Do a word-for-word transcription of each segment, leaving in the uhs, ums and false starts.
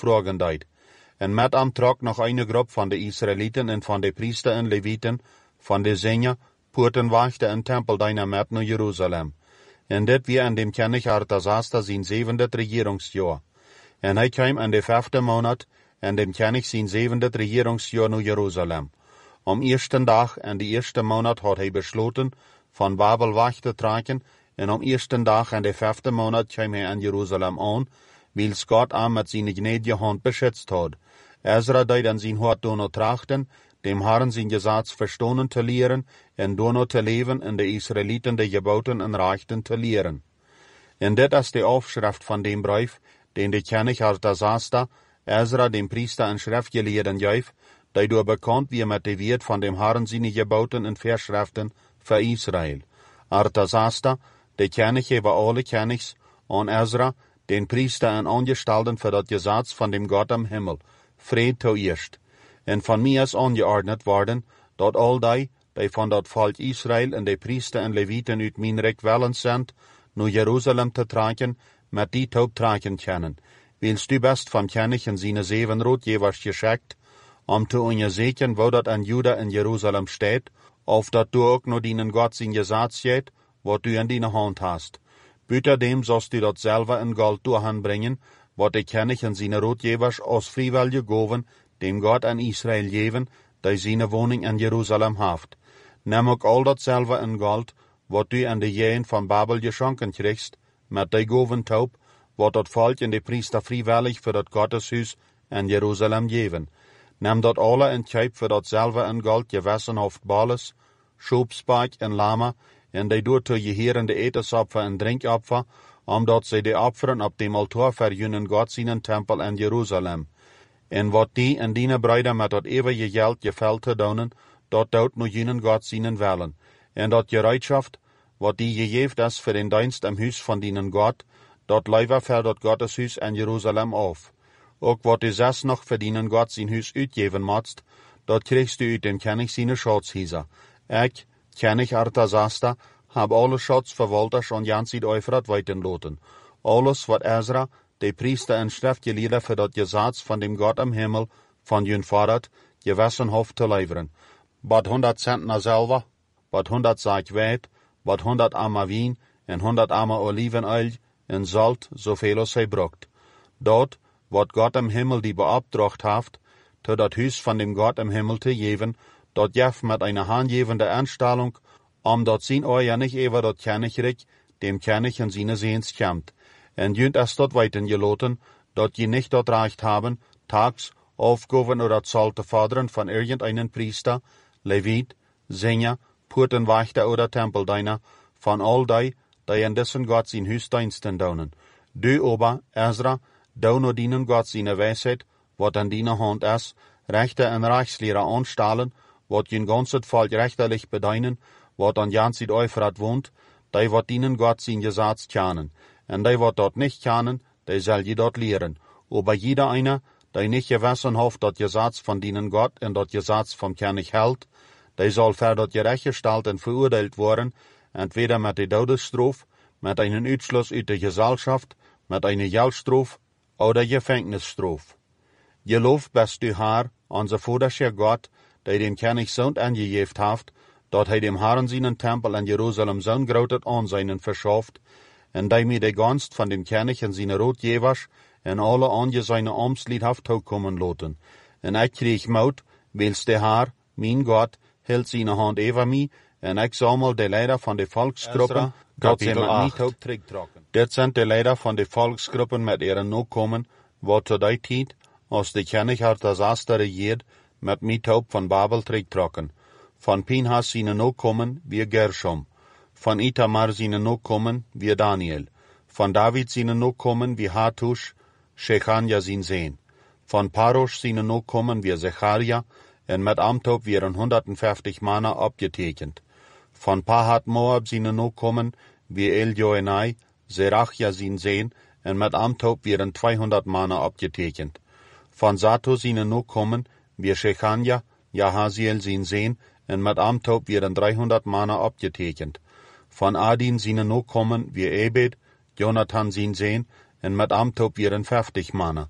vragen deed. En met hem trok nog een groep van de Israëlieten en van de priester en levieten, van de zingen, poortenwachten en tempeldienaar met naar Jeruzalem. En dit weer in dem König Artasasta zijn zevende regeringsjaar. En hij kwam in de vijfde maand, en dem König zijn zevende regeringsjaar naar Jeruzalem. Om eersten dag en de eerste maand had hij besloten van Babel weg te trekken, en om eersten dag en de vijfde maand kwam hij in Jeruzalem aan, wils God hem met zijn gnädige hand beschützt had. Ezra deed aan zijn hart dono trachten, dem Herren zijn Gesetz verstonen te leren, en dono te leven en de Israëlieten de geboten en rechten te leren. En dit is de afschrift van dem brief, den de König Artasasta, Ezra dem priester en schriftgeleerden geef, die door bekend wie met de wet van dem Herren zijn geboten en verschriften voor Israël. Artasasta, de König über alle Königs, an Ezra, den priester en angestalten voor dat Gesetz van dem Gott am Himmel, vrede toeerst. En van mij is angeordnet worden, dat al die, die van dat volk Israël en de priester en levieten uit mijn rijk wellens zijn, naar Jeruzalem te trekken, met die taub trekken kunnen. Wils du best van König en zijn zeven roodjevers geschickt, om te onderzoeken wo dat aan Juda en Jeruzalem steht, of dat du ook naar dienen Gott zijn Gesetz steht, wat du in die hand hast. Buitendem zost du dat selber in Gold doorhanbringen, wat de König en zijn roodjevers als vrijwillige goven, dem Gott an Israël geven, die zijn woning in Jeruzalem heeft. Neem ook al dat selber in Gold, wat du an de jeen van Babel geschonken kriegst, met die goven taub, wat dat volk en de priester vrijwillig voor dat Gotteshuis in Jeruzalem geven. Neem dat alle en kjip voor dat selber in Gold gewessen hoft Bales, Schubspark en Lama, en die doet te jeheren de etensopfer en drinkopfer, omdat zij de opferen op dem altaar verjunnen God zijn tempel in Jeruzalem. En wat die en die bruiden met dat eeuwige geld geveld te doen, dat doet nu jenen God zijn willen. En dat gereedschaft, wat die gegeven is voor den dienst am huis van dienen God, dat leiver voor dat Gotteshuis in Jeruzalem af. Ook wat du zes nog voor dienen God zijn huis uitgeven moest, dat kriegst du uit dem König zijn Schatzhäuser. Ik, König Artasasta, heb alle Schatzverwalters und Jansid Euphrat weiten laten. Alles wat Ezra, de priester en schriftgeleerden voor dat Gesetz van dem Gott am Himmel, van jun vader, gewessen hoft te leveren. Bad honderd cent na selber, bad honderd zaak wijd, bad honderd ammer wien, en honderd ammer olivenöl, en zalt, zoveel als hij brokt. Dat, wat Gott am Himmel die beopdracht heeft, te dat huis van dem Gott am Himmel te geven, dat jef met eine handgevende Anstellung, om dat zijn oor niet even dat Königreich, dem König en zijn Seens komt. En junt es dort weiten gelaten, dat je nicht dat Recht haben, tags, Aufgaben oder Zoll te fordern von irgendeinen Priester, Levit, Sänger, Portenwachter oder Tempeldiener, von all die, die in dessen Gott sein Hüsdiensten daunen. Du aber, Ezra, dau no dienen Gott seine Weisheit, wat an deiner Hand is, Rechter en Rechtslehrer anstellen, wat je ganzet Volk rechterlich bedeinen, wat an Jansid Euphrat wohnt, die wat dienen Gott sein Gesetz kennen. En die wat dort nicht kennen, die soll je dort lehren. Aber jeder einer, die nicht gewissen hoft dat Gesetz von dienen Gott en dat Gesetz vom König hält, die soll für dat gerechtgestalt en verurteilt worden, entweder mit der Todesstraf, mit einem Utschluss uit der Gesellschaft, mit einer Geldstraf oder Gefängnisstraf. Geloof bist du Herr, unser vaderscher Gott, der dem König Sohn angegeben hat, dat hij dem Herren seinen Tempel in Jerusalem zo'n groot aanzien verschafft, en die mir de Gunst von dem König en seine Rotjevers en alle anje seine Amtslied haft toekommen laten. En ik kreeg moed, wils de Herr, mijn God, hield seine hand over mij, en ik sammel de leider van de volksgroepen, dat ze met niet ook terugtrokken. Dit zijn de leider van de volksgroepen met ihren nakomen, wat tot die tijd, als de König Artasasta regiert, met mij taub van Babel terugtrokken. Van Pinhas seine nakomen, wie Gershom. Van Itamar seine nakomen, wie Daniel. Van David seine nakomen, wie Hatush, Shechania sein Sehn. Van Parosh seine nakomen, wie Zecharia, en met Amtob wären hundertfünfzig Manner abgetekend. Van Pahat Moab seine nakomen, wie Eljoenai, Zerachia sein Sehn, en met Amtob wären zweihundert Manner abgetekend. Van Zato seine nakomen, wie Shechania, Jahaziel sein Sehn, en met Amtob wären dreihundert Manner abgetekend. Van Adin seine nakomen, wie Ebed, Jonathan sein Sehn, en met Amtob wären vijftig Manner.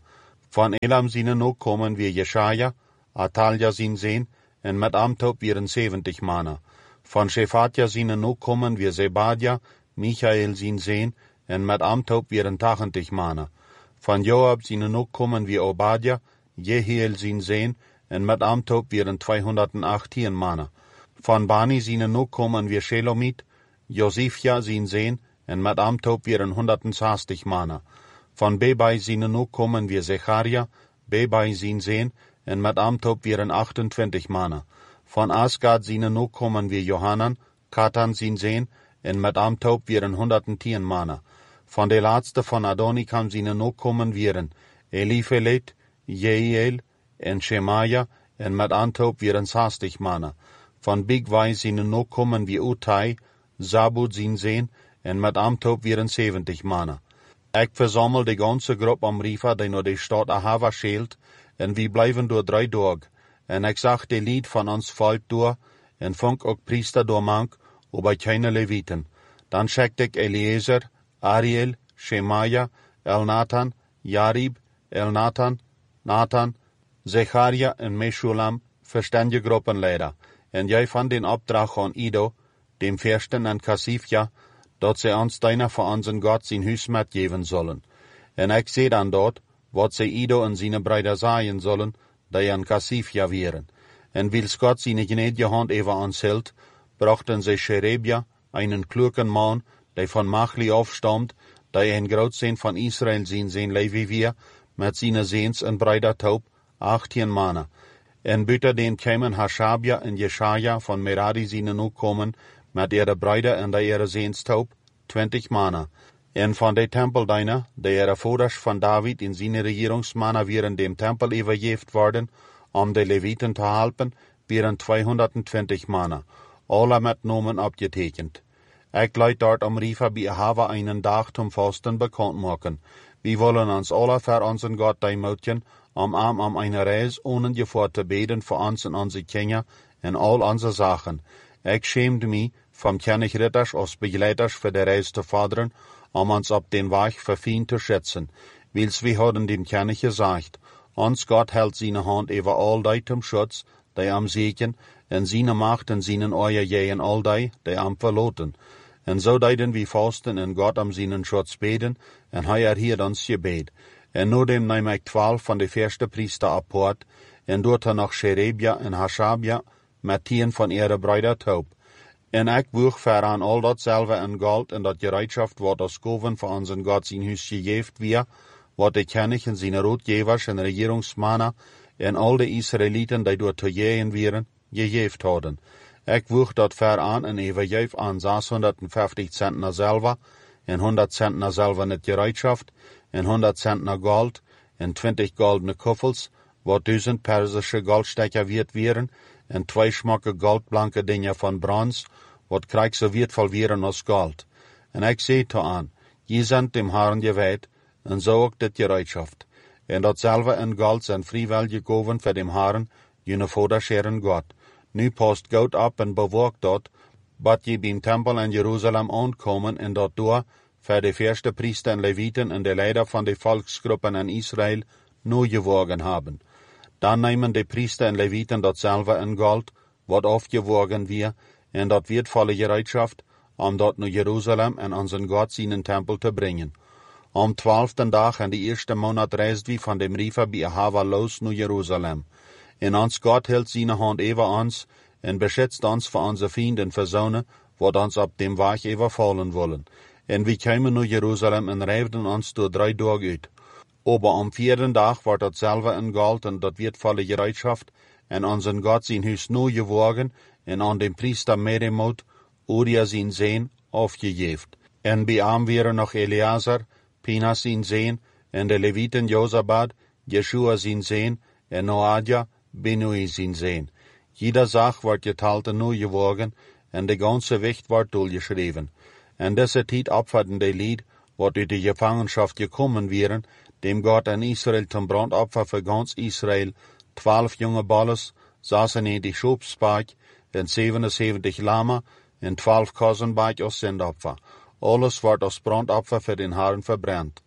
Van Elam zijn Nachkommen wie Jeschaja, Atalja zijn Seen, en met Amtop wieren zeventig Manner. Van Shefatja zijn Nachkommen wie Zebadja, Michael zijn Seen, en met Amtop wieren tachtig Manner. Van Joab zijn Nachkommen wie Obadja, Jehiel zijn Seen, en met Amtop wieren tweehonderdachttien Manner. Van Bani zijn Nachkommen wie Shelomit, Josifja zijn Seen, en met Amtop wieren honderdzestig Manner. Van Bebai zijn Nachkommen wie Zecharia, Bebai zijn Seen, en met Amtop wieren achtentwintig Manner. Van Asgad zijn Nachkommen wie Johanan, Katan zijn Seen, en met Amtop wieren honderdtien Manner. Van de laatste van Adonikam zijn Nachkommen wieren Eliphelet, Jeiel, en Shemaya, en met Amtop wieren zestig Manner. Van Bigwai zijn Nachkommen wie Utai, Zabud zijn Seen, en met Amtop wieren zeventig Manner. Ik verzamel de ganze groep om Rifa, die naar de stad Ahava scheelt, en we blijven door drie dagen. En ik zag de lied van ons volk door, en vond ook priester door mank, aber keine Leviten. Dan schickte ik Eliezer, Ariel, Shemaya, Elnathan, Jarib, Elnathan, Nathan, Zecharia en Meshulam, verstandige gruppenleider. En jij van den opdracht aan Ido, dem Fürsten en Kasifja, dat ze ons deiner voor onze God zijn huis metgeven zullen. En ik zei dan dort, wat ze Ido en zijn bruider zeggen zullen, die aan Kasifja wieren. En wils God zijn gnädige hand over ons hield, brachten ze Sherebia, einen klugen man, die van Machli afstamt, die een grootzijn van Israël zijn zijn leven weer, met zijn zeens en bruider Taub, achttien mannen. En buiten den kwamen Hashabia en Jeschaja van Merari zijn Nachkommen, met ihre bruider en de ihre zeens Taub, twintig mannen. En van de tempeldiener, die ihre vaders van David in zijn regeringsmannen wieren dem tempel overgeeft worden, om de Leviten te helpen, wieren tweehonderdtwintig mannen, alle met nomen opgetekend. Ik leid dort om Rifa bij Ahava einen dag zum Fasten bekannt maken. We wollen ons alle voor onze God demoten, om am om eine reis ohne Gefahr te beden voor ons en onze Kinder en al onze zaken. Ik schämde mij, vom König Ritters als begeleiders voor de reis te vorderen, om ons op den Weg verfien te schätzen. Wils we hadden dem König gezegd, ons God hält seine hand over all die zum Schutz, die am Segen, en seine Macht en seinen Euer jehen all die, die am verloten. En zo deiden we vasten en God am seinen Schutz beden, en hij erhielt ons gebed. En nu dem neem ik twaalf van de eerste priester apart, en doet er nog Sherebia en Hashabia, met tien van ihre bruider Taub. En ik woeg veraan al dat zelve en gold en dat gereedschaft wat als koven voor onze God zijn huis gegeven weer, wat de König en zijn roodgevers en regeringsmannen en al de Israëlieten die door te jeen wieren, gegeven hadden. Ik woeg dat veraan en overgeef aan zeshonderdvijftig centner zelve, en honderd centner zelve net gereedschaft, en honderd centner gold, en twintig goldene kuffels, wat duizend persische goldstecker wird wieren, en twee schmakke goldblanke dingen van brons, wat krijg zo wertvoll wieren als gold. En ik zei te aan, je zendt dem Herrn gewijd, en zo ook dit gereedschaft. En datzelfde en gold zijn vrijwel gekoven voor dem Herrn, jene vaders Herren God. Nu past God op en bewaakt dat, wat je beim Tempel in Jeruzalem aankomen en dat door, voor de eerste priester en Leviten en de leider van de volksgroepen in Israël, nu gewogen hebben. Dan nemen de priester en Leviten datzelfde en gold, wat afgewogen weer, en dat wertvolle gereedschaft, om dat naar Jeruzalem en onze God zijn tempel te brengen. Om twaalfden dag in de eerste maand reist we van dem Rifa bij Ahava los naar Jeruzalem. En ons God hield zijn hand over ons, en beschützt ons voor onze vrienden verzonen, wat ons op dem Weg overvallen wollen. En we kwamen naar Jeruzalem en reifden ons door drie dagen uit. Aber am vierden dag wordt datzelfde en gold en dat wertvolle gereedschaft, en onze God zijn huis nu gewogen, en aan den priester Meremot, Uria zijn Seen, afgegeven. En bij hem waren nog Eleazar, Pinas zijn Seen, en de Leviten Jozabad, Jeshua zijn Seen, en Noadja, Binui zijn Seen. Jeder Sach wordt geteilt en nu gewogen, en de ganze Wicht wordt doorgeschreven. En deze tijd opvatten de Lied, wat uit de Gefangenschaft gekommen wären, dem Gott in Israel zum Brandopfer für ganz Israel, twaalf junge balles, zesenentig schopspaak, en zevenenzeventig lama, en twaalf kozenbaak als zendopfer. Alles wordt als brandopfer für den Herrn verbrannt.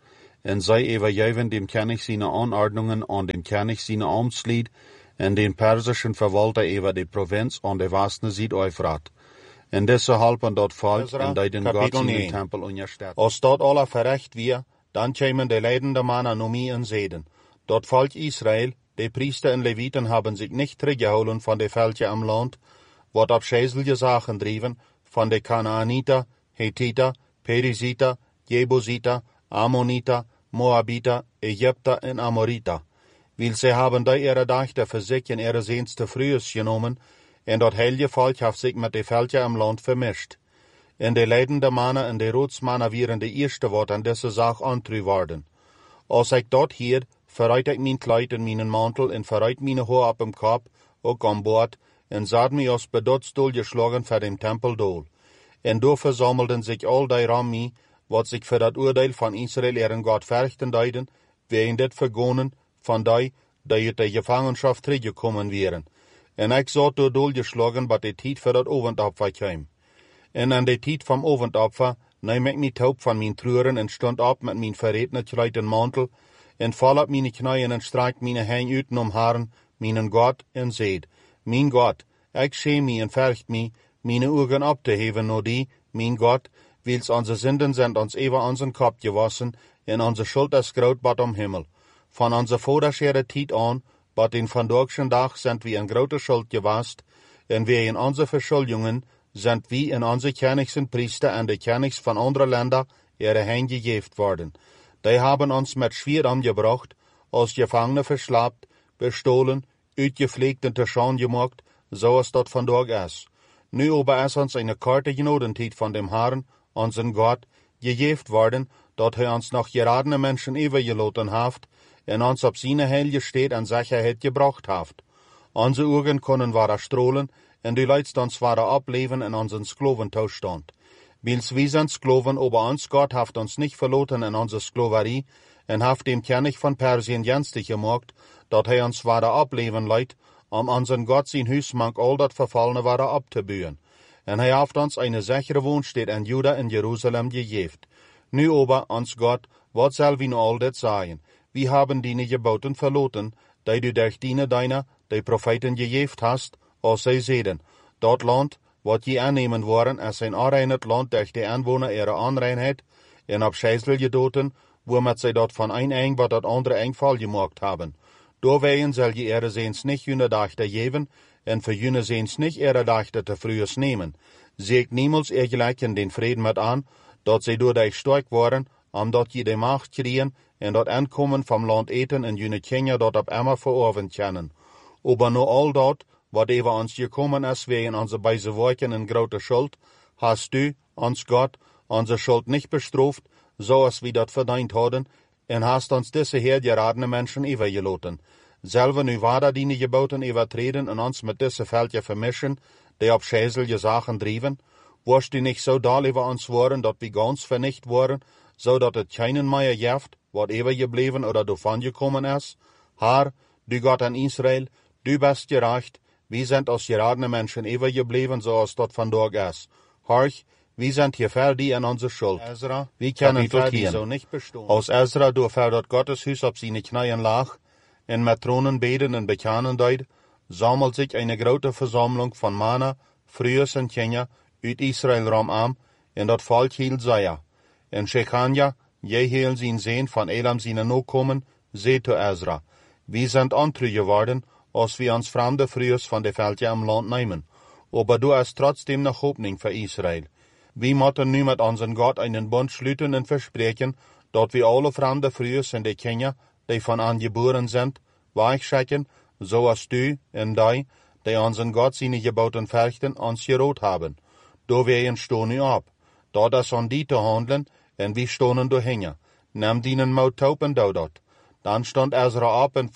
en zij overgeven dem König seine Anordnungen an dem König seine Amtslied, en den persischen Verwalter über die Provinz an der vaste Süd-Euphrat. En desse halpen dat volk en die den Gott in den Tempel unterstellen. Als dat alle verrecht wir, dann kämen de leidende mannen um mij en zeden. Dat volk Israel, de Priester en Leviten haben sich nicht teruggehouden van de veldje am Land, wat op scheißelige Sachen driven, van de Kanaaniter, Hethiter, Periziter, Jebusiter, Ammoniter, Moabiter, Ägypter en Amoriter. Weil sie haben da ihre Dachte für sich in ihre sehnste Frühes genommen, en dat heilige volk heeft sich met de veldje am Land vermischt. En de leidende mannen en de roodsmannen waren de eerste wat aan deze zaak antru worden. Als ik dat hier, verruit ik mijn kleid en mijn mantel en verruit mijn haar op hem kop, ook aan boord, en zat mij als bedotsdoel geschlagen voor dem Tempeldool. En door versammelden zich al die Rami, wat zich voor dat oordeel van Israël ihren Gott verrichten deiden, wegen dit vergonnen van die, die uit de gevangenschap teruggekomen waren. En ik zat door dool geschlagen, wat de tijd voor dat ovendopfer kwam. En aan de tijd van ovendopfer neem ik mijn taub van mijn treuren en stond op met mijn verretene kluiten mantel, en val op mijn knieën en strijk mijn heen uit om haren, mijn God, en zeid, mijn God, ik schäm mij en vergt mij, mijn ogen op te heven naar die, mijn God, wils onze zinden zijn ons even onze kop gewassen, en onze schuld is groot bad om Himmel. Van onze voorderschere tijd aan, bad in vandaagschen dag zijn we een grote schuld gewast, en we in onze verschuldingen zijn we in onze Königsen Priester en de Königs van andere Länder ihre Heen gegeven worden. Die haben ons met schwier umgebracht, als Gefangene verslapt, bestohlen, uitgepflegt en te Schande gemacht, zoals dat vandaag is. Nu aber is ons eine karte Genodentijd van dem Herrn, unseren Gott, gegeven worden, dat hij ons nog geradene Menschen overgelaten heeft, en ons op zijn heilige steed en Sicherheit gebracht heeft. Onze ogen kunnen waren strolen, en die leidstands waren opleven in onze Skloventoestand. Wils wir sind Skloven, aber uns Gott heeft ons nicht verloten in onze Skloverie, en heeft dem König von Persien jenstig gemacht, dat hij ons waren opleven leidt, om unseren Gott sein Huismank all dat Verfallene waren abzubühen. En hij heeft ons eine sichere Wohnstätte in Juda in Jerusalem gegeven. Nu aber, ons Gott, wat zal we nu al dit sagen? Wir haben die Geboten verloten, die du durch die deiner, die Propheten gegeven hast, als zij zeiden, dat Land, wat je aannemen worden, is een onreinheid land durch die Anwohner ihre Onreinheit, en op scheißel gedoten, womit zij dat van een eng wat dat andere eng val gemacht haben. Doorwegen zal je ihre seens nicht jene Dachte geven, en für jene seens nicht ihre Dachte te frühes nemen. Seht niemals ihr gleichen den Frieden mit an, dat zij door dich stark worden, omdat je de Macht kriegen, en dat Ankommen vom Land eten en jene Kinder dat op immer verorven können. Aber nur all dat, wat über ons gekommen is wegen onze beise Worken en grote Schuld, hast du, ons Gott, onze Schuld nicht bestraft, so als wir dat verdient hadden, en hast ons diese hergeradene Menschen übergelaten. Selber nu war die Geboten übertreten en ons mit diese Veldje vermischen, die op scheißelige Sachen driven, warst du nicht so doll über uns worden, dat wir ganz vernicht worden, so dat het keinen mehr jeft, wat übergeblieben oder davon gekommen is? Herr, du Gott an Israel, du bist gerecht, wir sind als geradene Menschen übergeblieben, so als dat vandaag is. Horch, wir sind hier fertig in onze Schuld. Ezra, wir können fertig so nicht bestehen. Als Ezra doorver dat Gottes Huis op zijn knieën lag, en met tronen beden en bekennen deed, sammelt sich eine grote Versammlung von Männer, Frühes en Kinder, uit Israel ram aan, en dat volk hield zij. En Shechania, Jehiel zijn Zehn van Elam zijn Nachkommen, zei zu Ezra, wir sind antru geworden, als wir uns fremde Frühes von de Veldje am Land nehmen. Aber du hast trotzdem noch Hoffnung für Israel. Wir moeten nu mit unseren Gott einen Bund schließen und versprechen, dat wir alle fremde Frühes in de Kinder, die von an geboren sind, weichschicken, so als du und die, die unseren Gott seine Geboten verrichten, uns gerot haben. Do wir stehen nu ab. Da das an die te handeln, en wir stonen dahinter. Nimm dienen Maut taub und do dat. Dann stand Ezra ab und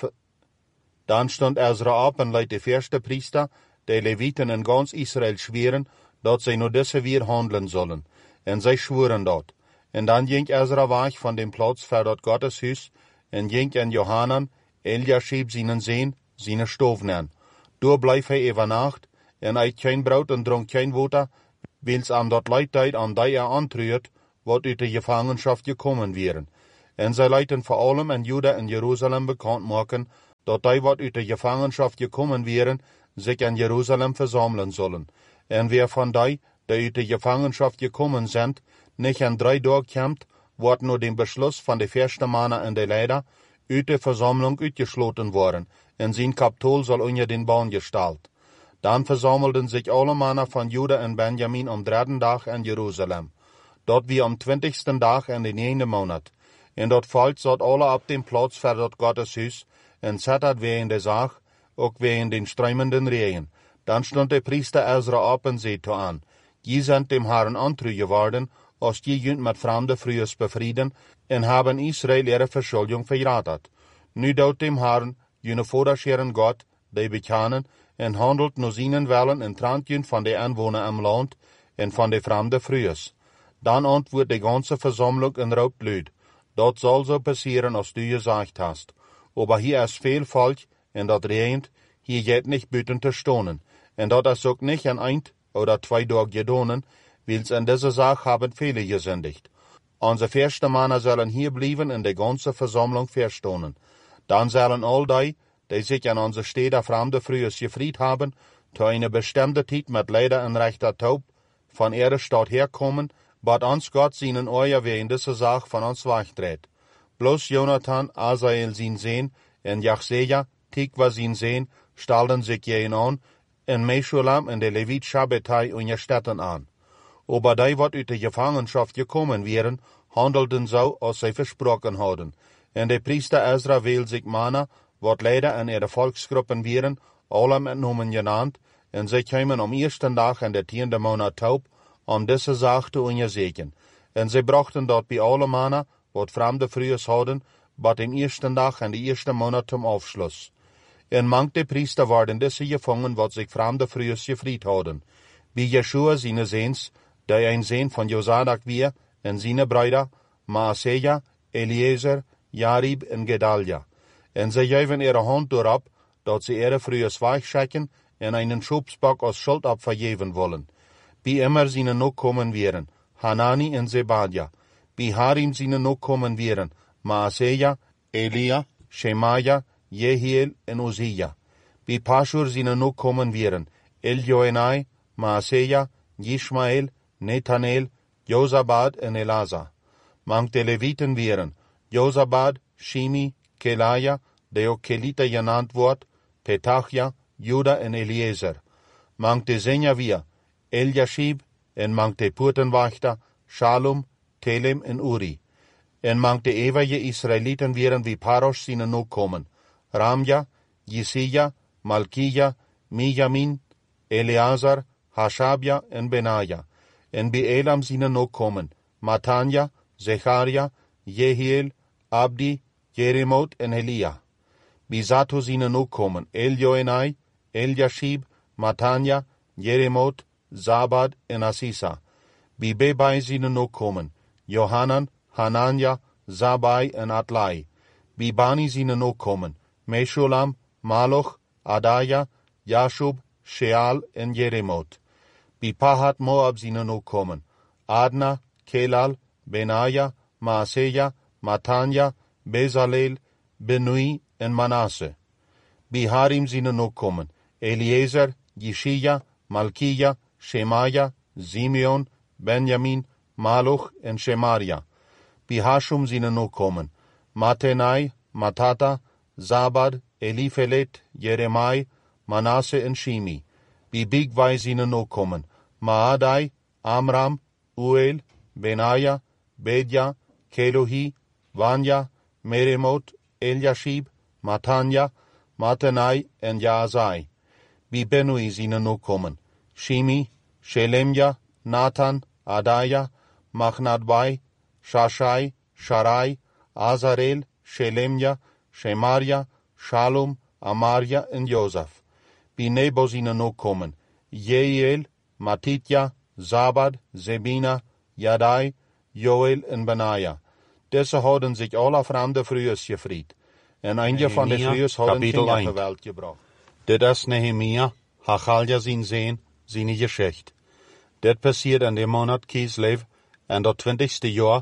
Dann stand Ezra ab und leidt de erste Priester, die Leviten in ganz Israel schweren, dat zij nur diese weer handeln sollen. En zij schwuren dat. En dan ging Ezra weg von dem Platz für dat Gottes Huis, en ging in Johanan, Eliashib seinen Sehn, seine Stoven an. Door bleef hij over Nacht, en eet kein Brot en dronk kein Water, wils am dat Leid deed an die er antruert, wat uit de Gefangenschaft gekommen wären. En zij leiten vor allem in Juda en Jerusalem bekannt maken, dat die wat uit de Gefangenschaft gekommen wären, sich in Jerusalem versammeln sollen. En wer von die, die uit de Gefangenschaft gekommen sind, nicht in drei Tagen kommt, wordt nur den Beschluss von de verste Männer en de Leider uit de Versammlung uitgesloten worden, en zijn Kapitol soll unter den Baum gestellt. Dann versammelten sich alle Männer von Juda und Benjamin am dritten Tag in Jerusalem. Dort wie am twintigsten Tag in den negenden Monat. En dort fällt zat alle ab dem Platz für dort Gottes Hus, en zettert wegen der Sach, auch wegen den strömenden Regen. Dann stund der Priester Ezra ab und sagte an, die sind dem Herrn antreu geworden, als die jünt mit fremde Frühes befrieden, en haben Israel ihre Verschuldung verratet. Nu dort dem Herrn, jene Vorderscheren Gott, die bekennen, en handelt nur seinen Wellen en trantjünt von den Anwohnern im Land, en von den fremde Frühes. Dann antwortet die ganze Versammlung en raubt Lüd. Dat soll so passieren, als du gesagt hast. Aber hier ist viel Volk, en dat regent, hier geht nicht büten te stonen. En dat is ook nicht in ein oder zwei Tage gedonen, wils in dieser Sache haben viele gesündigt. Unsere verste Männer sollen hier bleiben und die ganze Versammlung verstonen. Dann sollen all die, die sich an unsere Städte fremde Frühes gefried haben, zu einer bestimmten Zeit mit Leider und rechter Taub von ihrer Stadt herkommen, bat uns Gott seinen Euer wegen dieser Sache von uns wegdreht. Bloß Jonathan, Asael sein Sehn, und Jachseja, Tikva sein Sehn, stellten sich jenen an, und Meschulam und der Levit Schabbatai und ihr Städten an. Aber die, wat uit der Gefangenschaft gekommen wären, handelten so, als sie versprochen hadden. Und der Priester Ezra wählt sich Männer, wat leider in ihre Volksgruppen wären, alle mit Namen genannt, und sie kamen am ersten Tag in der tiende Monat taub, um diese Sache zu untersuchen. Und sie brachten dort bei alle Männer, wat fremde Frühes hadden, bei dem ersten Tag in die ersten Monat zum Aufschluss. Und manche Priester waren diese gefangen, wat sich fremde Frühes gefried hadden. Wie Jeschua seine Sehns, der ein Sehn von Josadak war, und seine Brüder, Maaseja, Eliezer, Jarib und Gedalia. Und sie gaven ihre Hand durchab, dat sie ihre Frühes weichschicken und einen Schubsbock als Schuld abvergeben wollen. Wie immer seine Nachkommen wären, Hanani und Zebadia. Wie Harim seine Nachkommen wären, Maaseja, Elia, Shemaja, Jehiel und Uzziah. Wie Paschur seine Nachkommen wären, Eljoenai, Maaseja, Ishmael, Nethanel, Josabad und Elazar. Manche Leviten wären, Josabad, Shimi, Kelaja, der auch Kelita genannt wird, Petachia, Juda und Eliezer. Manche Sänger wir, Eliashib, und manche Purtenwächter, Shalom, Telem und Uri. Und manche ewige Israeliten wären wie Parosh seine Nachkommen, Ramja, Jisija, Malkija, Mijamin, Eleazar, Hashabja und Benaja. Und bei Elam seine Nachkommen, Matanja, Zecharia, Jehiel, Abdi, Jeremot und Elia. Bei Zato seine Nachkommen, Eljoenai, Eliashib, Matanja, Jeremot, Zabad und Asisa. Bei Bebai seine Nachkommen, Johanan, Hanania, Zabai und Atlai. Bei Bani seine Nachkommen, Meshulam, Maloch, Adaya, Jashub, Sheal und Jeremot. Bei Pahat Moab seine Nachkommen, Adna, Kelal, Benaja, Maaseja, Matanja, Bezalel, Benui und Manasse. Bei Harim seine Nachkommen, Eliezer, Jeshia, Malkija, Shemaja, Simeon, Benjamin, Maloch und Shemaria. Bei Hashum seine Nachkommen, Matenai, Matata, Zabad, Eliphelet, Jeremai, Manasse und Shimi. Bei Bigwai seine Nachkommen, Maadai, Amram, Uel, Benaja, Bedja, Kelohi, Vanya, Meremot, Eliashib, Matanja, Matenai und Jaazai. Bei Benui seine Nachkommen, Shimi, Shelemja, Nathan, Adaya, Machnadbai, Shashai, Sharai, Azarel, Shelemja, Shemaria, Shalom, Amaria und Joseph. Bei Nebo seine Nachkommen, Jeiel, Matitja, Zabad, Zebina, Jadai, Joel und Benaja. Diese hadden sich alle fremde Frühes gefried. En einige von den Frühes hadden Kinder zur Welt gebracht. Dit is Nehemia, Hachalja zijn Sehn, seine Geschichte. Dit passiert in dem Monat Kislev, in der twintigste Jahr,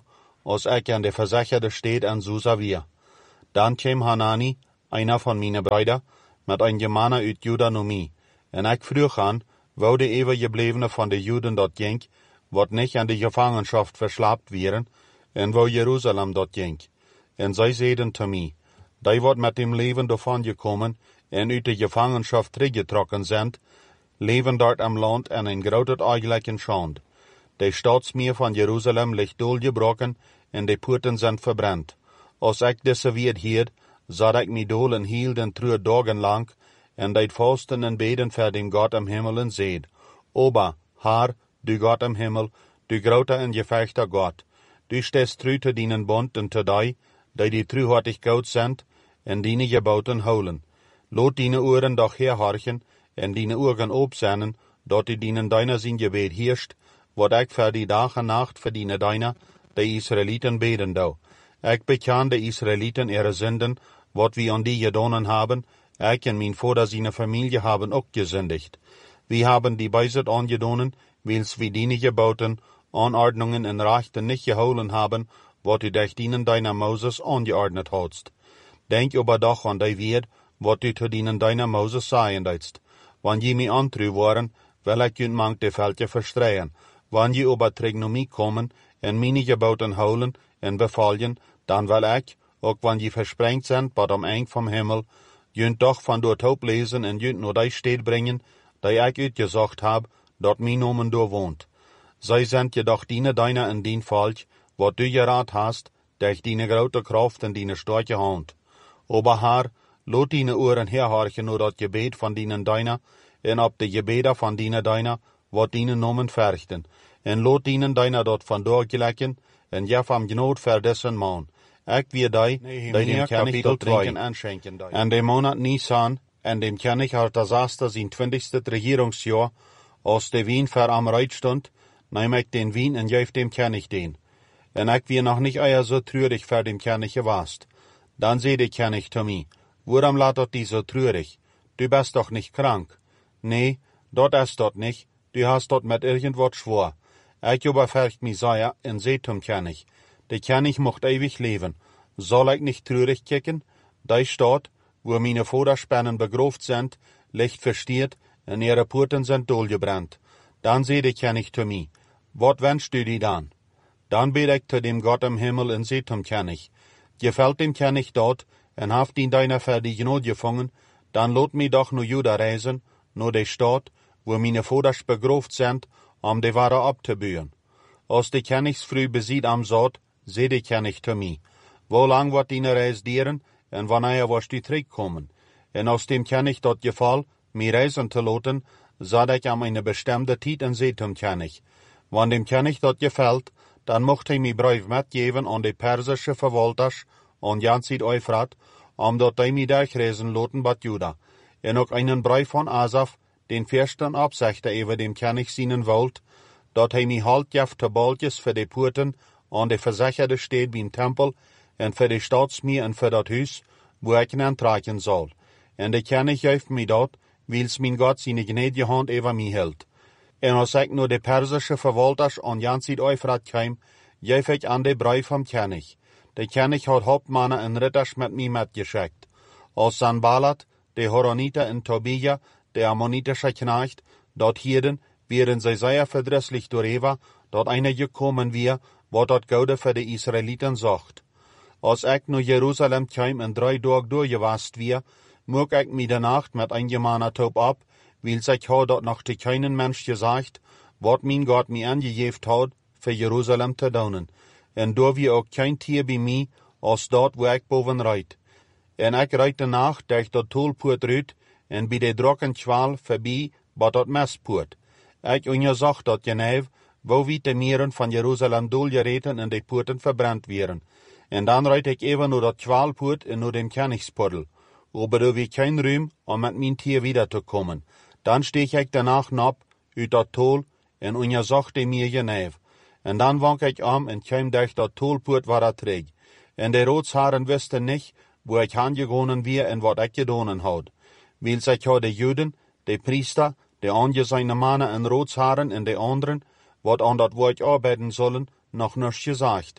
als ik aan de verzekerde steed en Susa weer. Dan kwam Hanani, einer van mijn Brüder, met een Germaner uit Juda naar mij. En ik vroeg aan, wou de overgeblevene van de Juden dat ging, wat niet aan de Gefangenschaft verslaapt werden, en wou Jeruzalem dat ging. En zij zeiden te mij, die wordt met dem leven davon gekomen, en uit de Gefangenschaft teruggetrokken zijn, leven dort am land en een groot eigelijken schand. De stadsmeer van Jeruzalem ligt doorgebroken, en de poorten zijn verbrand. Als ik deze weer hield, zat ik mij dolen hielden drie dagen lang, en deed vasten en beden voor dem God am Himmel en zeid, Oba, Haar, du God am Himmel, du grote en gevechter God, du stest tru te dienen bond en te die, die die truhartig goud zijn, en diene geboten houden. Laat diene oren doch herhorchen, en diene ogen opzennen, dat die dienen deiner zijn gebed heerst, wat ik voor die dag en nacht verdiene deiner, de Israëlieten beden dou. Ik beken de Israëlieten ihre Sünden, wat we an die gedonen haben, ik en mijn vader seine Familie haben ook gesündigt. Wir haben die Beiset angedonen, wils wir diene geboten, Anordnungen en Rechten nicht geholen haben, wat du durch dienen deiner Moses angeordnet hast. Denk aber doch an die Wert, wat du zu dienen deiner Moses sagen deitst. Wann je mich antru waren, will ich jün mank de Veldje verstreien. Wann je aber Trigonomie kommen, en meine geboten holen, en befallen, dann will ich, ook wann je versprengt sind, bad am Eng vom Himmel, jünt doch van dort hoop lesen en jünt nur die steed bringen, die ich uitgezocht hab, dort mein Nomen door wohnt. Zij sind jedoch diene deiner in dien Falsch, wat du geraad hast, durch diene grote Kraft en diene starke Hand. Aber Herr, lot diene oren herhorchen nur dat Gebet van dienen deiner, en op de gebeder van diene deiner, wat diene Nomen verrichten, en lot dienen deiner dort van doorgelekken, en jef am genoot ver dessen maan. Ik weer die, die dem König dort trinken en schenken die. En de Monat Nisan, en dem König Artaxerxes zijn twintigste regeringsjahr, als de wien ver am Reit stond, neem ik den wien en geef dem König den. En ik weer nog niet euer so trürig ver dem König gewast. Dan zei de König zu mir, waarom laat dat die so trürig? Du bist doch nicht krank. Nee, dort ist dort nicht, du hast dort mit irgendwas schwor. Ich aber fürcht mich sehr en zei zum König, der König mocht ewig leben. Soll ich nicht trürig kicken? Die Stadt, wo meine Vorderspannen begroft sind, liegt verstiert, en ihre Porten sind dohlgebrannt. Dann zei de König zu mir, wat wünschst du dir dann? Dann bet ich zu dem Gott im Himmel en zei zum König, gefällt dem König dort, en haft ihn deiner für die Gnade gefangen, dann lot mich doch nur Juda reisen, nur die Stadt, wo meine Voders begroft sind, um die Ware abzubühen. Als de Königsfrüh besieht am Sod, seh de König zu mir, wo lang wird die Reis dieren, en wanneer wirst du zurückkommen? En aus dem König dort gefall, mir reisen zu loten, sah ich am eine bestimmte Zeit en seh zum König. Wann dem König dort gefällt, dann mocht hij mij Brief mitgeben an die persische Verwalters, an Janzid Euphrat, um dort die mij durchreisen loten bat Juda. En ook einen Brief von Asaf, den fürsten Absichter über dem König seinen wollt, dort hij mij halt jaft te baltjes für die Porten, an die versicherde steed beim Tempel, en für die Staatsmeer en für dat Huis, wo ich ihn antragen soll. En de König geeft mij dat, wils mein Gott seine gnädige Hand über mich hält. En als ik nur de persische Verwalters an Janzid Euphrat kwam, geef ik an de Brief vom König. De König hat Hauptmannen en Ritters mit mir mitgeschickt. Als Sanballat, de Horoniter en Tobia, de ammonitische Knecht, dort hierden, wären sie sehr verdrisslich darüber, dort einer gekommen wir, wat dort Gaude für die Israeliten sagt. Als ich nur Jerusalem kam in drei Tage durchgewast wir, mog ich mir der Nacht mit eingemaner Taub ab, weil ich ha dort noch zu keinen Mensch gesagt, wat mein Gott mir angejeft hat, für Jerusalem zu daunen. En da wie auch kein Tier bei mir, als dort, wo ich boven reit. En ich reite nach, durch dat Tolpoort rüt, en bei de Drockenschwal vorbei, bei dat Messpoort. Ich untersuch dat Genev, wo wie de Mieren von Jerusalem dohlgereten en de Poorten verbrannt wären. En dan reite ich even nur dat Schwalpoort en nur dem Königsportel. Aber da wie kein Rühm, um mit mein Tier wiederzukommen. Dann steh ich danach nab, uit dat Tol, en untersuch de mir Genev. En dan wank ich am en kwam durch dat Tolpoort war er träg. En de Rotsharen wisten nicht, wo ich angegonen wir en wat ich gedonen had. Wils ich had de Juden, de Priester, de angesehene Mannen en Rotsharen en de anderen, wat an dat Wort arbeiten sollen, noch nichts gesagt.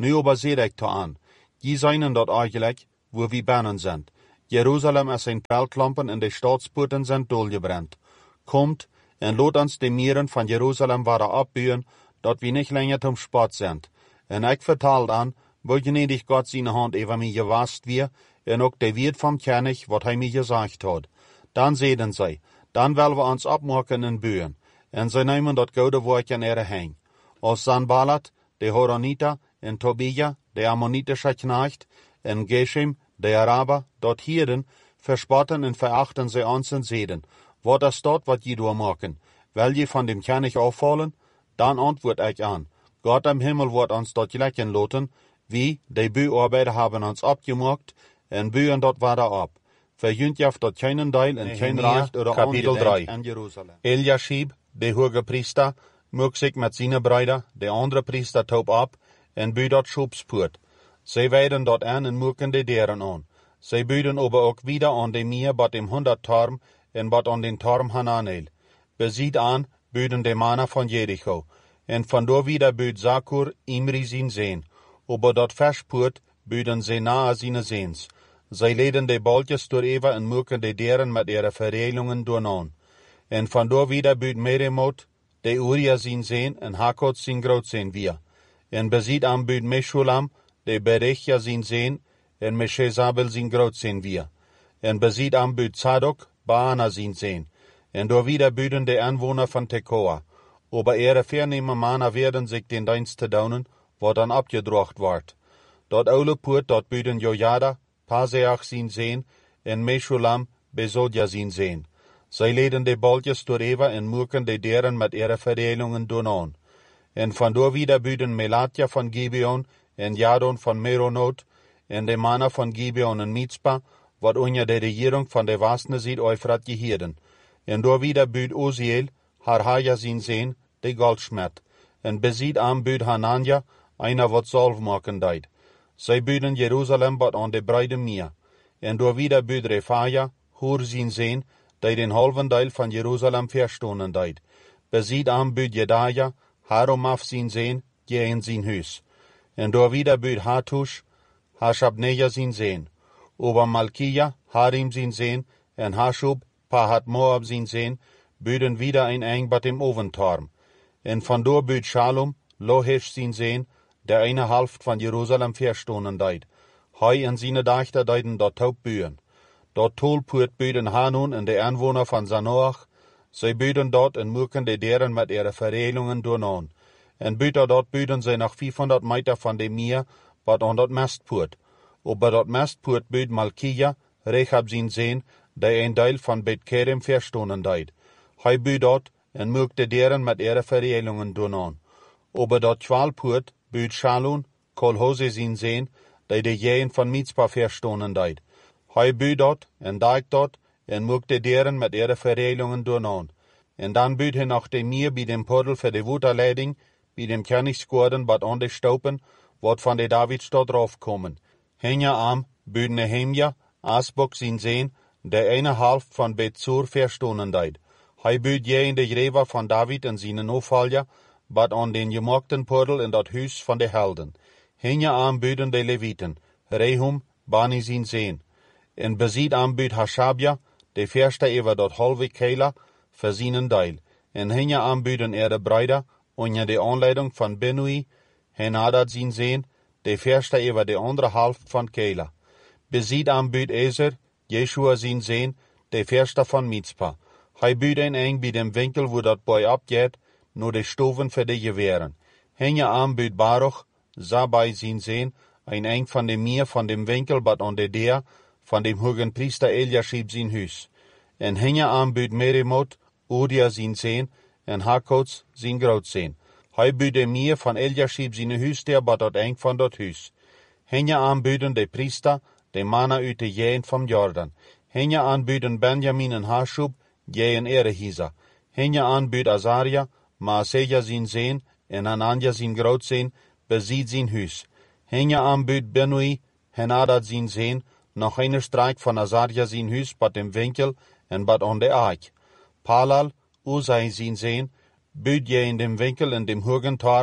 Nu aber seht euch da an. Die seien dort eigentlich, wo wir bannen sind. Jerusalem ist ein Pelklampen in de Staatsporten sind dolgebrannt. Kommt en lot uns de Mieren von Jerusalem wieder abbühen, dat wir nicht länger zum Sport sind. En ich vertalt an, wo gnädig Gott seine Hand über mich gewasst wir, en auch der Wirt vom König, wat hij mir gesagt hat. Dann sehen sie, dann wollen wir uns abmachen in Bühen, en sie nehmen dat gute Wort in ihre Hänge. Als Sanballat, der Horoniter, en Tobia, der ammonitische Knecht, en Geshem, der Araber, dort Hirden, verspotten und verachten sie uns und sehen, wo das dort, wat je do machen, will je von dem König auffallen? Dann antwort ich an, Gott im Himmel wird uns dort glechen loten, wie, die Büarbeiter haben uns abgemacht, en bühen dort weiter ab. Verjünt jaft dort keinen Teil in kein Reich oder Kapitel drei. In Jerusalem. Eliashib, der hohe Priester, mög sich mit seinen Brüdern, der andere Priester taub ab, en bü dort Schubspurt. Sie weiden dort an en mögen die deren an. Sie büden aber auch wieder an dem Meer, bat dem hundert Torm, en bat an den Torm Hananel. Besieht an, büden de Mana von Jericho. En von do wieder büd Sakur, Imri sin sehen. Aber dort verspurt, büden sie nahe sine Sehens. Sie leden de Boltjes durch Eva en mögen de deren mit ihre Verreilungen durchnahen. En von do wieder büd Meremot, de Uria sin sehen, en Hakot sin Grot sehen wir. En besieht am büd Meschulam, de Berechia sin sehen, en Meshezabel sin Grot sehen wir. En besieht am büd Zadok, Baana sin sehen. En do wieder büden de Anwohner von Tekoa. Aber ihre vernehme Mana werden sich den Dienst te daunen, wo dann abgedrocht ward. Dort Ole Purt, dort büden Jojada, Paseach sin sehen, en Meschulam, Besodja sin sehen. Sie leden de Boltjes durch Eva en murken de deren mit ihre Verdelungen durchnahen. En von do wieder büden Melatja von Gibeon, en Jadon von Meronot, en de Mana von Gibeon en Mizpa, wat unter der Regierung von der Wasne Sied Euphrat gehirden. En do wieder büd Uziel, Harhaja sin sehen, de Goldschmied. En besieht am büd Hananja, einer wat Solv machen deit. Sie büden Jerusalem bat an de breide Meer. En do wieder büd Refaja, Hur sin sehen, die den halben Teil von Jerusalem verstohnen deit. Besieht am büd Jedaja, Haromaf sin sehen, je in sin Hüs. En do wieder büd Hatush, Hashabneja sin sehen. Ober Malkia, Harim sin sehen, en Hashub, Pahat Moab sin sehen, büden wieder ein eng bat im Oventorm. En von do büd Shalom, Lohesh sin sehen, der eine Halft von Jerusalem verstohnen deit. Hei en sine Deichter deiden dort taub bühen. Dort tolpurt büden Hanun en de Anwohner von Sanoach, sie büden dort en mürken de deren mit ihre Verreilungen durchnahen. En büter dort büden sie nach vierhundert Meter von dem Meer, wat an dort Mestpurt. Aber dort Mestpurt büd Malkia, Rechab sin sehen, der ein Teil von Bet Kerem verstohnen deit. Hei büd dort en mürkte deren mit ihre Verreilungen durchnahen. Aber dort Schwalpurt büd Shalun, Kolhose sin sehen, der de Jähen von Mizpa verstohnen deit. Hei büd dort, en daik dort, en mürkte deren mit ihre Verreilungen durchnahen. En dann büd hin nach dem Meer bei dem Portal für de Wuterleding, bei dem Königsgorden, bat an de Staupen, wat von de Davidstadt raufkommen. Henja am, büd Nehemja, Asbok sin sehen, der eine Halft von Bet-Zur verstohnen deit. Hei büd je in de Greva von David en sine Nofalja, bat an den gemockten Portal in dat Hüs von de Helden. Henja am büden de Leviten, Rehum, Bani sin sehen. En besieht am büd Hashabja, de verste ewer dat halve Kela, für sinen Deil. En henja am büden er de Breider, unter de Anleitung von Benui, Henadad sin sehen, de verste ewer de andere Halft von Kela. Besieht am büd Eser, Jeshua sin sehen, de verste von Mizpa. Hei büd ein eng bei dem Winkel, wo dat Boy abgeht, nur de Stoven für de Gewehren. Henja am büd Baruch, Sabai sin sehen, ein eng von dem Meer von dem Winkel, bat an de der, von dem hohen Priester Eliashib sin Hüs. En henja am büd Meremot, Udia sin sehen, en Hakots sin Grot sehen. Hei büd de Meer von Eliashib sin Hüs, der bat dort eng von dort Hüs. Henja am büden de Priester, de Mana üte jähen vom Jordan. Henja an büden Benjamin en Hashub, jähen Erehisa. Henja an büd Azaria, Maaseja sin sehen, en Hananja sin Grot sehen, besieht sin Hüs. Henja an büd Benui, Henadad sin sehen, noch eine Streik von Azaria sin Hüs, bat dem Winkel, en bat on de Aik. Palal, Usai sin sehen, büd je in dem Winkel in dem hohen Turm,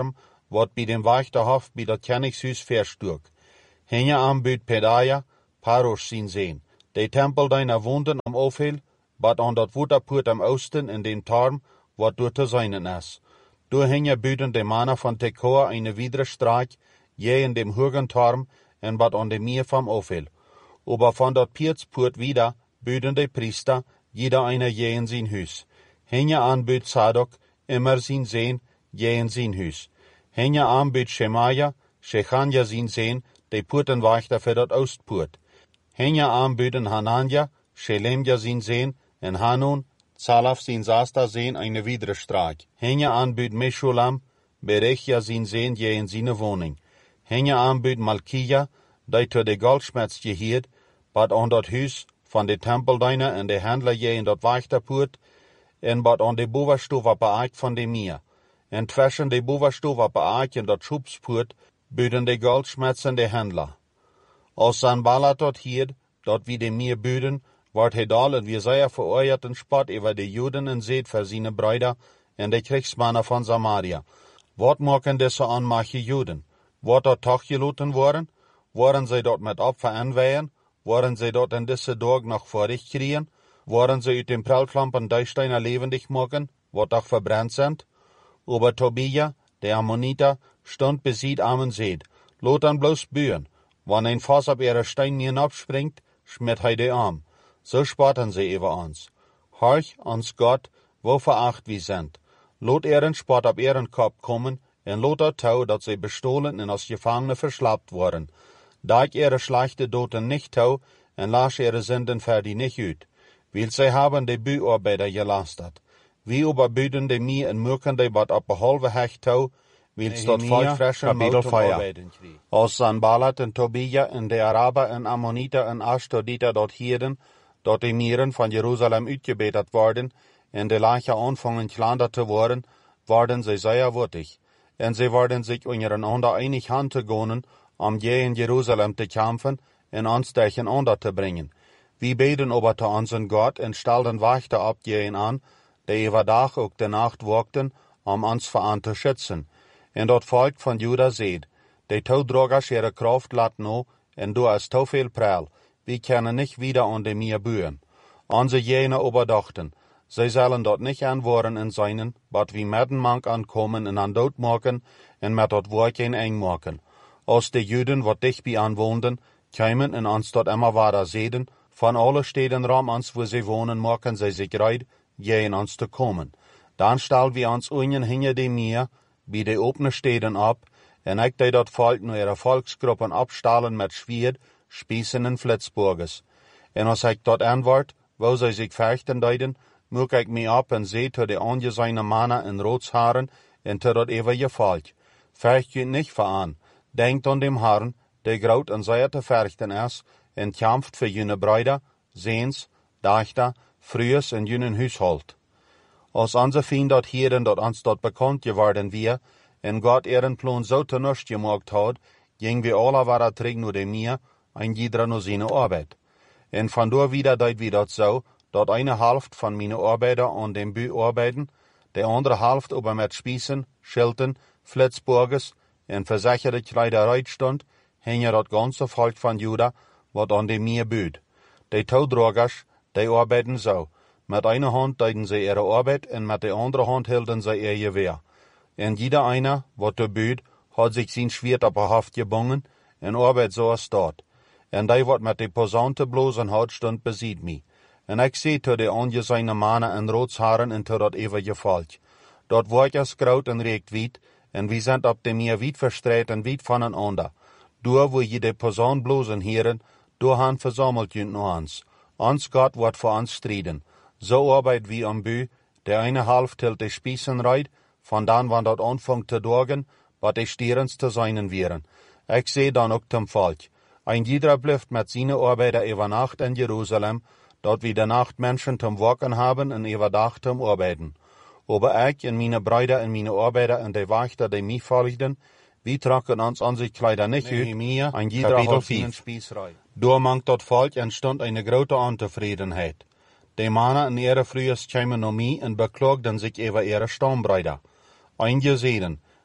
wat bij dem Wächterhof bij dat Königshuis verstuk. Henja aanbudt Pedaja, Paros zien zijn. De tempel deiner woonden am Ofel, bat aan dat Wutterpoort am Osten in dem Tarm, wat door te zijnen is. Door henja buden de mannen van Tekoa eine widere Straat, je in dem hogen Tarm, en bat aan de Meer vom Ofel. Aber von dat Piertspoort wieder, buden de Priester, jeder einer je in sein Hus. Henja aanbud Sadok, immer sin Sehn, je in sein Hus. Henja aanbud Shemaja, Shechanja sin Sehn, de Poortenwachter für dat Ostpoort. Henja aanbuden Hananja, Shelemja sin Sehn, en Hanun, Zalaf sin Sasta Sehn eine widere Straat. Henja aanbud Meshulam, Berechja sin Sehn je in sine Woning. Henja aanbud Malkija, die to de Goldschmetz gehiert, bat aan dat huis van de tempeldiener en de handler je in dat Wächterpoort, en bat aan de bovenstoel beaakt van de Meer. En tussen de bovenstoel beaakt en dat Schubspoort, buden de Goldschmetz en de handler. Als Sanballat dat hiert, dat wie de Meer buden, wordt hij dal en wie zeer veroordeeld en spot over de Juden en zeet voor zijn bruider en de Kriegsmannen van Samaria. Wat maken deze aanmache Juden? Wordt dat toch geloten worden? Worden zij dat met Opfer aanweihen? Worden zij dat in deze dag nog vorig kriegen? Worden zij uit den Prellklampen Deichsteiner levendig maken, wat doch verbrannt sind? Aber Tobia, der Ammoniter, stund besiegt am Seed. Lot an bloß bühen. Wann ein Fass ab ihre Steine abspringt, schmiert hij de Arm. So spotten sie über uns. Horch uns Gott, wo veracht wir sind. Lot ihren Spott ab ihren Kopf kommen, en lot dat tau, dat sie bestohlen en als Gefangene verschlappt worden. Da ich ihre schlechte Doten nicht tau, en lasch ihre Sünden für die nicht ut. Weil sie haben die Büarbeiter gelastet. Wie überbüden die mir en mürken die wat ab behalve hecht tau, weil es dort voll frische Maut zum Arbeiten krieg. Als Sanballat en Tobia en de Araber en Ammoniter en Ashdoditer dort hierden, dort die Mieren von Jerusalem uitgebetet worden, en de Lache anfangen klander te worden, worden sie sehr wurtig. En sie worden sich untereinander einig hand te gonen, om je in Jerusalem te kämpfen en ons tegen onder te brengen. Wir beten aber zu unseren Gott en stelden Wächter ab je an, die über Tag ook de Nacht wakten, om ons veran te schützen. En dat Volk von Juda seht, die Taudrogers ihre Kraft lat no, en du hast to viel Prall, wir können nicht wieder an de Meer bühen. Unsere jene überdachten, sie sollen dort nicht anwohren in seinen, but wie medden mank ankommen en an dood maken, en met dat Wort een eng maken. Als de Juden, wat dicht bij aanwoonden, kämen en ons dort immer weiter sehen, von alle Städten rum ans, wo sie wohnen, machen sie sich reid, je in uns zu kommen. Dann stellen wir uns unten hinter dem Meer, bei de opene Städten ab, en ik die dat Volk nur ihre Volksgruppen abstahlen mit Schwert, Spießen en Flitzburges. En als ik dort antwort, wo sie sich fechten deiden, muck ik me ab en seh zu de angesehene Männer in Rotshaaren en zu dat ewige Volk. Fecht je nicht veran, denkt an dem Herrn, der graut en sehr te verchten is, en kämpft für jene Brüder, Sehns, Dachter, Frühes en jenen Haushalt. Als onze Feind dort hieren, dat ons dort bekannt geworden wir, en Gott ihren Plan so te nust gemacht hat, ging wir alle weiter träg nur dem Meer, ein jeder nur seine Arbeit. En von da wieder deit wir dat so, dat eine Hälfte von meine Arbeiter an dem Bü arbeiten, der andere Hälfte aber mit Spießen, Schilten, Flitzburges en versicherte Kleiderei stund, hänge dat ganze Volk von Juda, wat an dem Meer büht. Die Taudrogers, die arbeiten so. Mit einer Hand deuten sie ihre Arbeit en mit der anderen Hand hielten sie ihr Gewehr. En jeder einer, wat der büht, hat sich sein Schwert auf der Haft gebungen en arbeit so als dort. En die wat mit de Posaunte bloßen hat stund besiegt mi. En ik seh zu de angesehene Männer en Rotshaaren en zu dat ewige Volk. Dort wordt es graut en regt wit, en wir sind ab dem Meer weit verstreut en weit voneinander. Door wo je de Posaun bloßen hieren, door han versammelt jünt no ans. Ons Gott wordt voor ons strijden. So arbeit wie am Bü, der eine half tilt de Spießen reit, von dann wann dat anfangt te dorgen, wat de stierens te seinen wären. Ik seh dann ook zum Volk. Ein jeder blüft mit seine Arbeiter über Nacht in Jerusalem, dort wie der Nacht Menschen zum Wachen haben und über Tag zum Arbeiten. Aber ich und meine Brüder und meine Arbeiter und die Wächter, die mich folgten, wir tragen uns an sich Kleider nicht ut, ein jeder hat seinen Spießrei. Door mangt dat Volk entstond eine grote Untevredenheit. Die Männer in ihre frühes kämen noch mich und beklagten sich über ihre Stammbrüder. Einige sehen,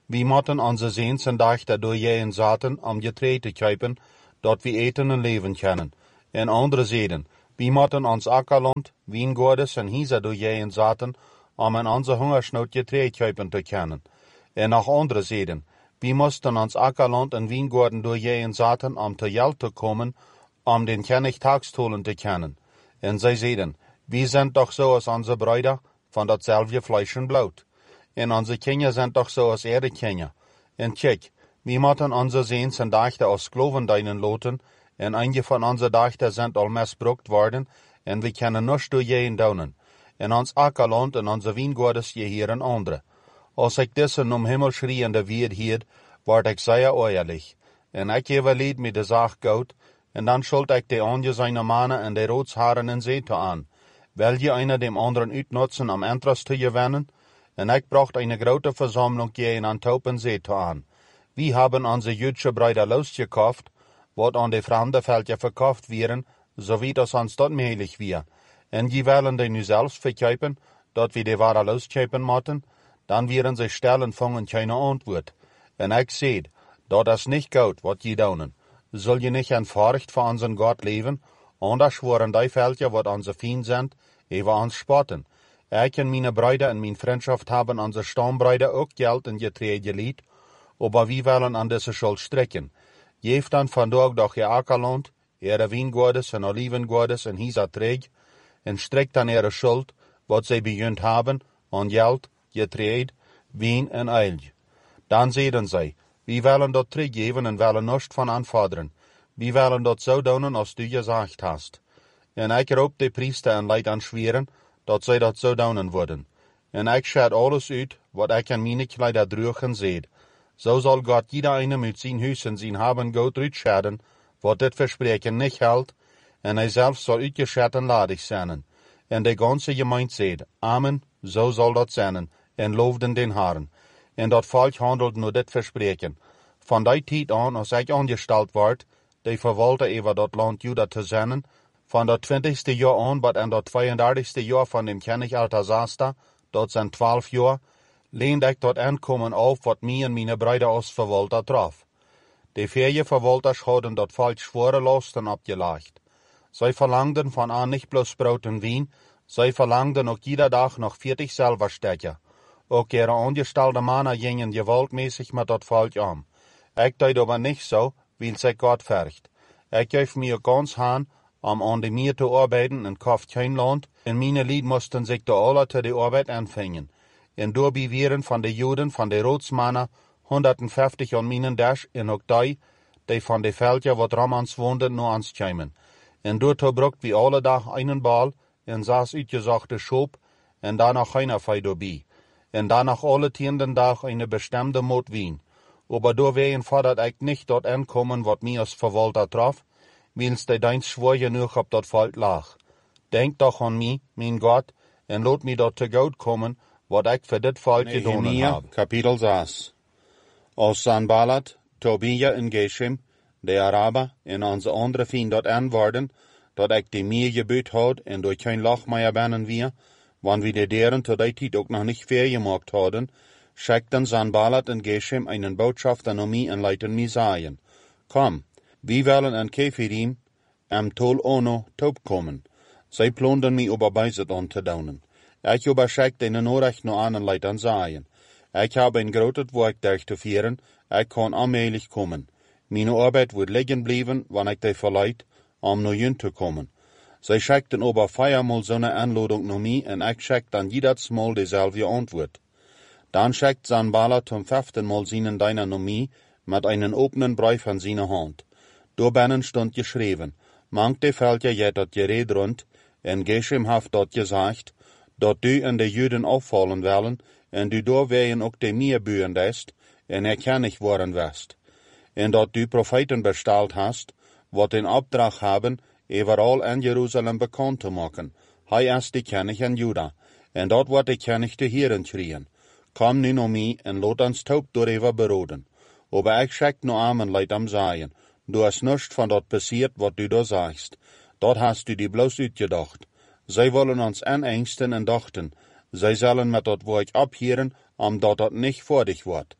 wie motten onze ziens en dachten door jij zaten om getree te kuipen, dat we eten en leven kennen. En andere zeiden, wie motten ons akkerland, wijngaarden en hiezen door jij zaten, om in onze hongersnood getree kuipen te kennen. En nog andere zeiden, wie moesten ons akkerland en wijngaarden door jij zaten, om te geld te komen, om den König Tagstolen te kennen. En zij zeiden, wie zijn toch zoals onze bruiden, van datzelfde Fleisch en bloed. En onze kinderen zijn toch zoals ihre kinderen. En kijk, wie moeten onze ziens en dachten als Skloven deinen loten, en einige van onze dachten zijn al misbruikt worden, en we kunnen niets door je dounen. En ons akkerland en onze wijngaarden je hier een andere. Als ik deze om Himmel schreiende weer hierd, word ik zeer eerlijk. En ik overleed met de zaak goud, en dan schuld ik de anje seine mannen en de roodsharen in zee te aan. Wil je einer dem anderen uitnutzen om interest te gewinnen? En ik bracht eine grote Versammlung je in Antwerpen zee te aan. Wie haben onze jüdische Brüder losgekauft, wat aan de vreemde veldje verkauft werden, so wie das ons dat möglich wir. En die willen die nu zelfs verkuipen, dat we de ware loskaufen mochten, dan werden sie stellen vangen keine antwoord. En ik zeid, dat is niet goed wat je doen. Zul je niet in Furcht voor unseren Gott leven, anders worden die veldje wat onze Feind sind, über ons spotten. Ich en meine Brüder in mijn Freundschaft haben onze Stammbrüder auch Geld in Getree geliehen, aber wir wollen an diese Schuld strecken. Geeft dan vandaag doch je akkerland, ihre wijngaarden en olivengaarden en hisa träg, en streckt dan ihre Schuld, wat zij bejunt haben, an Geld, Getreid, wien en eil. Dan zeiden zij, wir wollen dat teruggeven en willen nichts van aanvorderen. Wir wollen dat zo doen als du gezegd hast. En ik roep de priester en leid aan schweren, dat zij dat zo doen worden. En ik scheid alles uit, wat ik aan mijn kleider droegen zeed. Zo zal God jeder eine met zijn huis en zijn haben goed uitscheiden, wat dit verspreken niet houdt, en hij zelf zal uitgescheiden ladig zijn. En de ganze gemeente zeed, Amen, zo zal dat zijn, en loofden den Herrn. En dat volk handelt nur dit verspreken. Van die tijd aan, als ik aangesteld word, de verwalter over dat land Juda te zijn, van dat twintigste jaar aan, wat en dat tweeëndertigste jaar van dem König Artasasta, dat zijn twaalf jaar, leende ik dat aankomen auf, wat mij en mijn Brüder als verwalter traf. De vier verwalters hadden dat volk schwere lasten opgelegd. Zij verlangden van aan niet bloß brood en wien, zij verlangden ook jeder dag nog veertig Silberstecher. Ook ihre angestelde mannen gingen gewaltmäßig met dat volk om. Ik deed aber nicht so, weil sich Gott vergt. Ik geef mir ganz haan, om aan de meer te arbeiten en kauft kein Land, en meine Lied moesten zich de alle te de arbeid aanvangen. En door beweren van de Juden van de Roodsmannen honderdvijftig aan minen dash en ook die, die van de veldje wat Ramans woonden, naar ons kwamen. En door te brukt wie alle dag einen bal, en saß uitgezochte Schop, en daarna keiner fei doorbi. En daarna alle tienden dag eine bestemde moot wien. Aber door wegen fordert ik nicht dort ankommen, wat mir als Verwalter traf, wils de deins schwor genug op dat volk lag. Denk doch an mich, mein Gott, en lot mir dort te goed kommen, wat ik voor dit volk gedaan heb. Kapitel zes. Als Sanballat, Tobia en Geshem, de Araber, en onze andere vriend dort aanworden, dat ik de meer gebeut had en door geen lach meer bannen wir, wann wir de deren tot die tijd ook nog niet ver gemaakt hadden, schickten Sanballat en Geshem einen Botschafter an mich und leiten mich sagen, komm, wir wollen an Kefirim am Tol Ono taub kommen. Zij plundern mich über Beiset an te daunen. Ich überschickt eine Nachricht noch an und leiten sagen, ich habe ein großes Werk durchzuführen, ich kann allmählich kommen. Meine Arbeit wird liegen bleiben, wenn ich die verleiht, um noch hin zu kommen. Zij schickten aber viermal so eine Anladung nach mich und ich schickte dann jedes Mal dieselbe Antwort. Dann schickt Sanballat zum fünften Mal seinen Dynamie mit einem offenen Brief an seine Hand. Daarbij stond geschreven, mank de veldje je dat gereed rond, en Geshem heeft dat gezegd, dat du en de Juden opvallen willen, en du doorweien ook de meer buren dest, en herkennig worden west. En dat du Propheten besteld hast, wat in opdracht hebben, overal in Jeruzalem bekend te maken. Hij is de König in Juda, en dat wordt de König te Heren schreien. Kom nu naar mij en laat ons taub doorheen beroden. Aber ik schick no Amen leid am sagen, du hast nichts von dort passiert, wat du da sagst. Dort hast du die bloß uitgedacht. Zij wollen ons anängsten en dachten, zij zullen met dat woord abhören, om dat dat nicht vor dich wordt.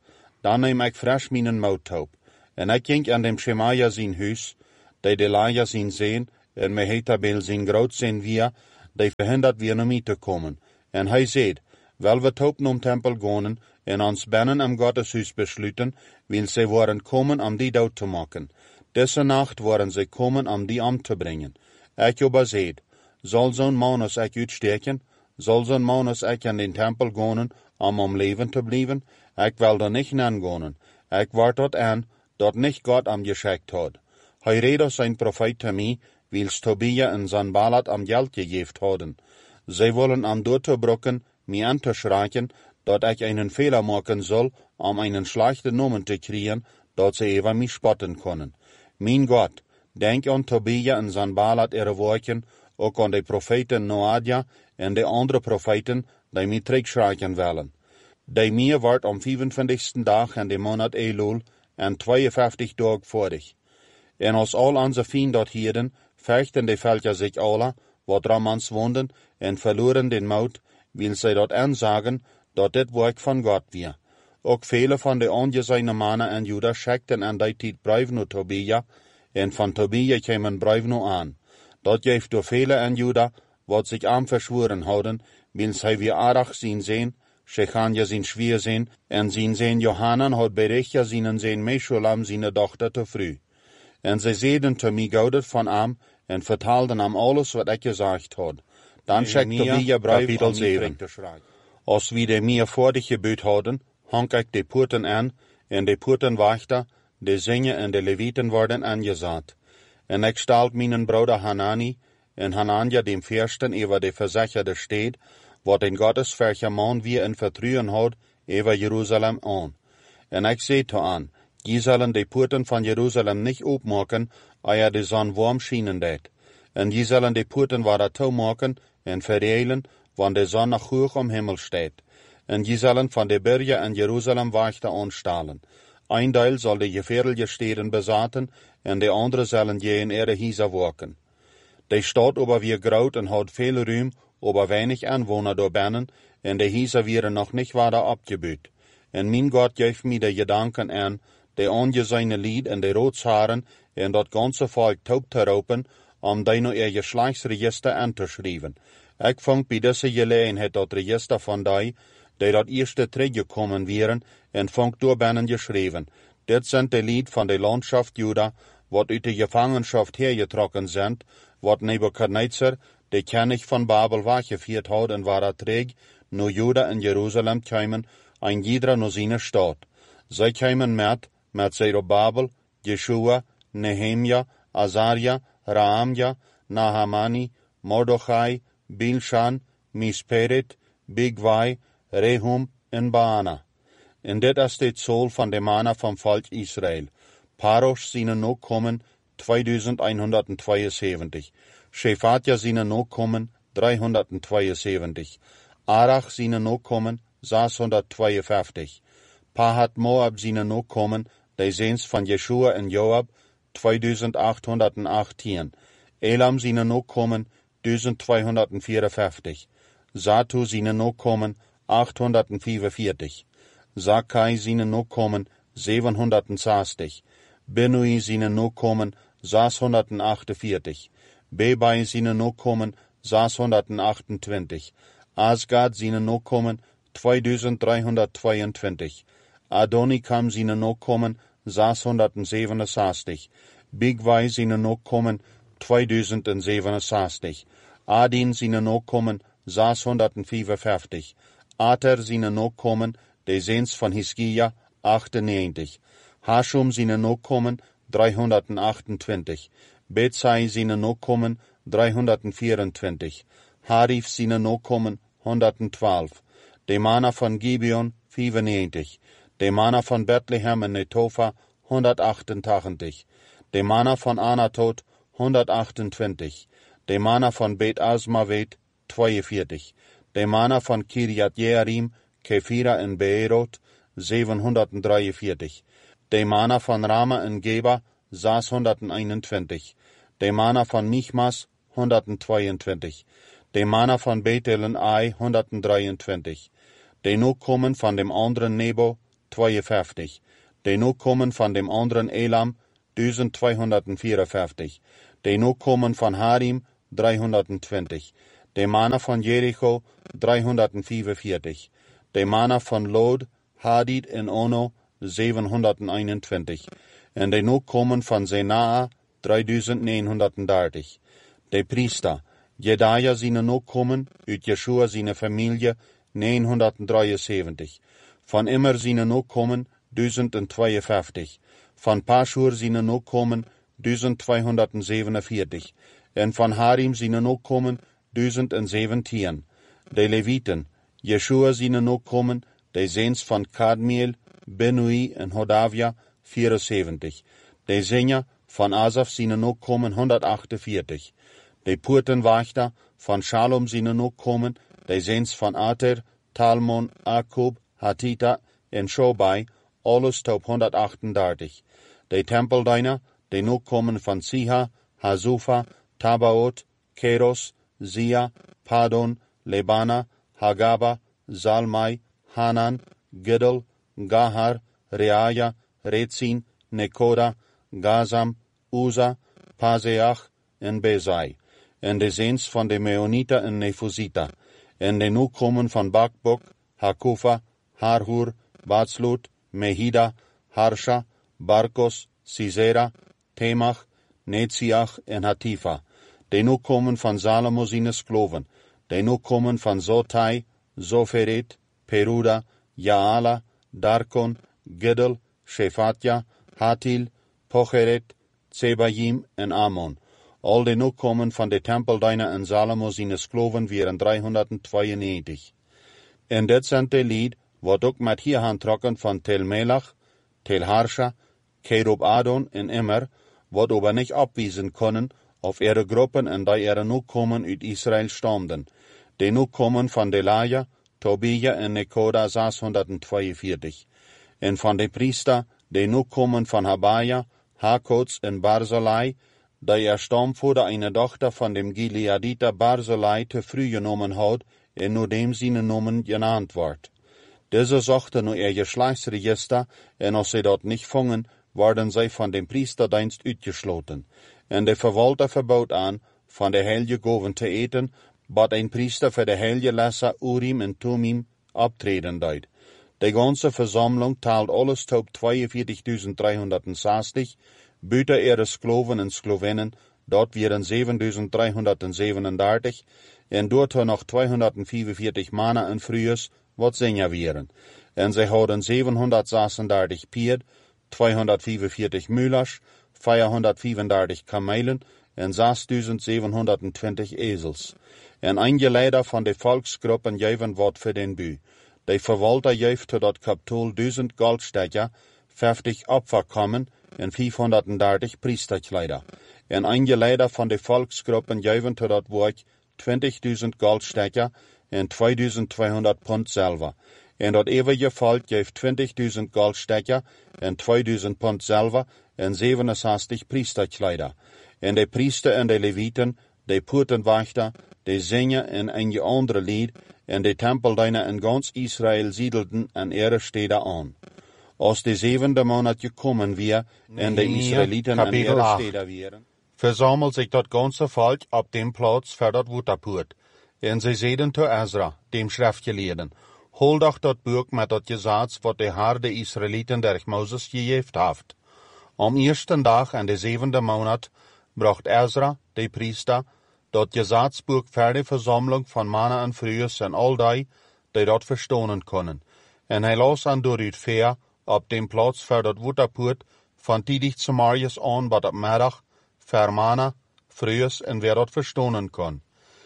Dan neem ik fresh mijn mouttoop. En ik ging aan dem Schemaja zijn huis, die Delaja zijn zeen, en Mehetabel zijn groot zijn via, die verhindert weer naar mij te komen. En hij zei, wel we toop om tempel gaan, en ons binnen am Gotteshuis besluiten, wil zij waren komen om die dood te maken. Deze nacht waren zij komen om die om te brengen. Ik aber zei, zal zo'n man als ik uitsteken, zal zo'n man als ik aan den tempel gaan, om om leven te blijven? Ik wil er niet nagaan. Ik word tot aan, dat niet God am geschickt had. Hij reed zijn profeet te mij, wils Tobia en Sanballat am geld gegeven hadden. Zij willen am doorbrokken, mij aan te schrijken, dat ik einen Fehler maken zal, om einen schlechten Namen te krijgen, dat zij over mij spotten kunnen. Mijn God, denk aan Tobia en Sanballat ihre woorden, ook aan de profeten Noadia en de andere profeten, die mij terugschrijken willen. Die mir wordt am vijfentwintigste dag in de maand Elul en tweeënvijftig dagen vorig. En als al onze vrienden dat hielden, vechten de Völker zich alle, wat Ramans woonden, en verloren den Mout, wil zij dat aanzagen, dat dit werk van God weer. Ook vele van de ongezeine mannen en Juda schickten aan die tijd brieven naar Tobia, en van Tobia kwamen brieven naar aan. Dat geeft door vele en Juda, wat zich aan verschworen houden, wil zij weer aardig zien zijn, Shechanja zijn schwier zijn, en zijn zijn Johanan had berichtja zijn zijn Meshulam zijn dochter te vroeg. En zij zeiden te mij goudet van am, en vertaalden am alles wat ik gezegd had. Dan schickt Tobia brief kapitel zeven. Als wie de mir voor dich gebeut hadden, hang ik de poorten aan, en de poortenwachter, de zingen en de levieten worden aangezaat. En ik staalt mijn broeder Hanani, en Hanania dem Fürsten über de verzecherde steed, wat in Gottes verjaman wie in vertrouwen had, over Jeruzalem aan. En ik zei to aan, die zullen de poorten van Jeruzalem niet opmaken, eer de zon warm schijnen deed. En die zullen de poorten waar toemaken en verdelen, wanneer de zon nog hoog om Himmel steht. En die zullen van de bergen in Jeruzalem wachten aanstalen. Een deel zal de gefährliche steden bezaten, en de andere zullen je in ihre Hieser waken. De stad aber weer groot en had veel ruim, aber weinig Anwohner door binnen, en de Hieser werden nog niet weiter abgebaut. En mijn God geeft mij de gedanken aan, de ongezeine Lied en de Rotsharen, en dat ganze volk taub te roepen, om die nou ihr Geschlechtsregister anzuschrijven. Ik vond bij deze gelegenheid dat register van die, die dat eerste teruggekomen waren, en vond door binnen geschreven. Dit zijn de Lied van de Landschaft Juda, wat uit de Gefangenschaft hergetrokken zijn, wat Nebuchadnezzar, de König van Babel weggeführt had en waar er terug, naar Juda en Jeruzalem kwamen, ein jeder naar zijn stad. Zij kwamen met, met Zerubabel, Jeshua, Nehemia, Azaria, Raamja, Nahamani, Mordechai, Bilshan, Misperet, Bigwai, Rehum en Baana. En dit is de zool van de mannen van volk Israël. Parosh zijn nog komen tweeduizendhonderdtweeënzeventig. Shefatja zijn nog komen driehonderdtweeënzeventig. Arach zijn nog komen zeshonderdtweeënvijftig. Pahat Moab zijn nog komen, de zeens van Jeshua en Joab, tweeduizendachthonderdachttien. Elam zijn nog komen, duizendtweehonderdvierenvijftig. Zatu zijn nog komen, achthonderdvierenveertig. Zakai zijn nog komen, zevenhonderdzestig. Benui zijn nog komen, zeshonderdachtenveertig. Bebai zijn nog komen, zeshonderdachtentwintig. Asgad zijn nog komen, tweeduizenddriehonderdtweeëntwintig. Adonikam zijn nog komen, zeshonderdzevenenzestig. Bigwai zijn nog komen, tweeduizendzevenenzestig. Adin zijn nog komen, zeshonderdvierenvijftig. Ater zijn nog komen, de zeens van Hiskia, achtennegentig. Hashum zijn nog komen, driehonderdachtentwintig. Betsai zijn nog komen, driehonderdvierentwintig. Harif zijn nog komen, honderdtwaalf. De mannen van Gibeon, vijfennegentig. De mannen van Bethlehem en Netofa, honderdachtentachtig. De mannen van Anatot, honderdachtentwintig. De mannen van Bet Asmavet, tweeënveertig. De mannen van Kiriat Jearim, Kefira en Beerot, zevenhonderddrieënveertig. De mannen van Rama en Geba, zeshonderdeenentwintig. De mannen van Michmas, honderdtweeëntwintig. De mannen van Bethel en Ai, honderddrieëntwintig. De nog komen van dem anderen Nebo, zweihundertzweiundfünfzig. Die Nachkommen von dem anderen Elam, zwölfhundertvierundfünfzig. Die Nachkommen von Harim, dreihundertzwanzig. Die Männer von Jericho, dreihundertfünfundvierzig. Die Männer von Lod, Hadid und Ono, siebenhunderteinundzwanzig. Und die Nachkommen von Senaa, dreitausendneunhundertdertig. Die Priester, Jedaja seine Nachkommen, ut Jeschua seine Familie, neunhundertdreiundsiebzig. Von Immer seine Nachkommen, tausendzweiundfünfzig. Von Paschur seine Nachkommen, zwölfhundertsiebenundvierzig. Und von Harim seine Nachkommen, tausendsiebzehn. Die Leviten, Jeschua seine Nachkommen, die Sehns von Kadmiel, Benui und Hodavia, vierundsiebzig. Die Sänger von Asaf seine Nachkommen, hundertachtundvierzig. Die Purtenwächter von Shalom seine Nachkommen, die Sehns von Ater, Talmon, Akub, Hatita und Shobai, alles taub hundertachtunddreißig. Die Tempeldiener, die Nachkommen von Siha, Hasufa, Tabaot, Keros, Sia, Padon, Lebana, Hagaba, Salmai, Hanan, Giddel, Gahar, Reaja, Rezin, Nekoda, Gazam, Uza, Paseach und Bezai. En de Sehns von de Meonita en Nefusita. En de Nachkommen von Bakbok, Hakufa, Harhur, Batslut, Mehida, Harsha, Barkos, Sisera, Temach, Netziach en Hatifa. De Nachkommen von Salomo seine Skloven. De Nachkommen von Zotai, Zoferet, Peruda, Jaala, Darkon, Giddel, Shephatja, Hatil, Pocheret, Zebayim en Ammon. Al de Nachkommen von de Tempeldiener en Salomo seine Skloven waren dreihundertzweiundneunzig. En dit zijn de lied, wat ook met hier handtrokken van Tel Melach, Tel Harsha, Kerub Adon en Immer, wat aber nicht abwiesen können, auf ihre Gruppen en die ihre Nachkommen uit Israel stammen. De Nachkommen von Delaja, Tobia en Nekoda zeshondertzweiundvierzig. En van de Priester, de Nachkommen von Habaja, Hakots en Barzillai, die er Stammvater eine Tochter von dem Gileaditer Barzillai te früh genommen hat, en nur dem seine Namen genannt wird. Diese suchte nur ihr Geschlechtsregister, en als sie dort nicht fangen, werden sie von dem Priesterdienst uitgesloten. En de Verwalter verbot an, von der Heilige Gaven te eten, bat ein Priester für de Heilige Lesser Urim und Tumim abtreten deut. Die ganze Versammlung teilt alles taub zweiundvierzigtausenddreihundertsechzig, büter ihre Skloven und Sklovennen, dort wären siebendreihundertsiebenunddreißig, en dort noch zweihundertfünfundvierzig Männer en Frühes, wat Sänger wären. En sie hadden siebenhundertsechsunddreißig Pierd, zweihundertfünfundvierzig Mühlers, vierhundertfünfunddreißig Kamelen en sechstausendsiebenhundertzwanzig Esels. En einige Leider von de Volksgruppen geven wat für den Bü. De Verwalter geeft tot Kapitol duizend Goldstecher, vijftig Opferkommen en vijfhondertdertig Priesterkleider. En einige Leider von de Volksgruppen geven tot dat woord twintigduizend Goldstecher en tweeduizendtweehonderd Pfund Silber. En dat eeuwige volk geeft twintigduizend Goldstecher en tweeduizend Pfund Silber en zevenenzestig Priesterkleider. En de Priester en de Leviten, de Purtenwächter, de Sänger en einige andere Lied, en de Tempeldiener in ganz Israel siedelten an ihre Städte an. Als de zevende Monat gekommen wir, en de Israeliten an ihre Städte wären, versammelt sich dat ganze Volk ab dem Platz für dat Wutterpurt. En sie seden zu Ezra, dem Schriftgelehrten, hol doch dat Buch mit dat Gesetz, wat de Herr de Israeliten durch Moses gegeft haft. Am ersten Tag in de zevende Monat bracht Ezra, de Priester, dat Gesetzbuch für die Versammlung von Männer en Frühes en all die, die dat verstonen können. En hij las an door het Veer, op dem Platz für dat Wutterpurt, van tidig zu Marius an, wat op middag, für Männer, Frühes en wer dat verstonen kann.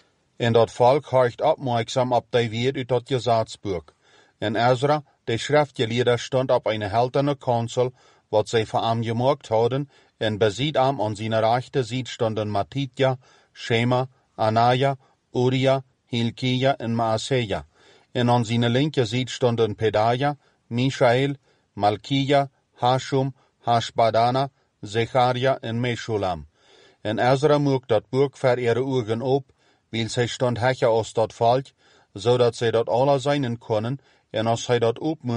En dat volk horcht opmerksam op die Wert uit dat Gesetzbuch. En Ezra, de Schriftgelehrte, stond op eine helterne Kanzel, wat zij voor hem gemaakt hadden, en beziet am an seine rechte Seite stonden Matitja, Shema, Anaya, Uria, Hilkia en Maaseja. En an seine linke Seite stonden Pedaja, Michael, Malkia, Hashum, Hashbadana, Zecharia en Meshulam. En Ezra moek dat boek voor ihre Augen op, weil zij stond hecher aus dat volk, zodat zij dat alle zijn konnen, en als hij dat opmoek,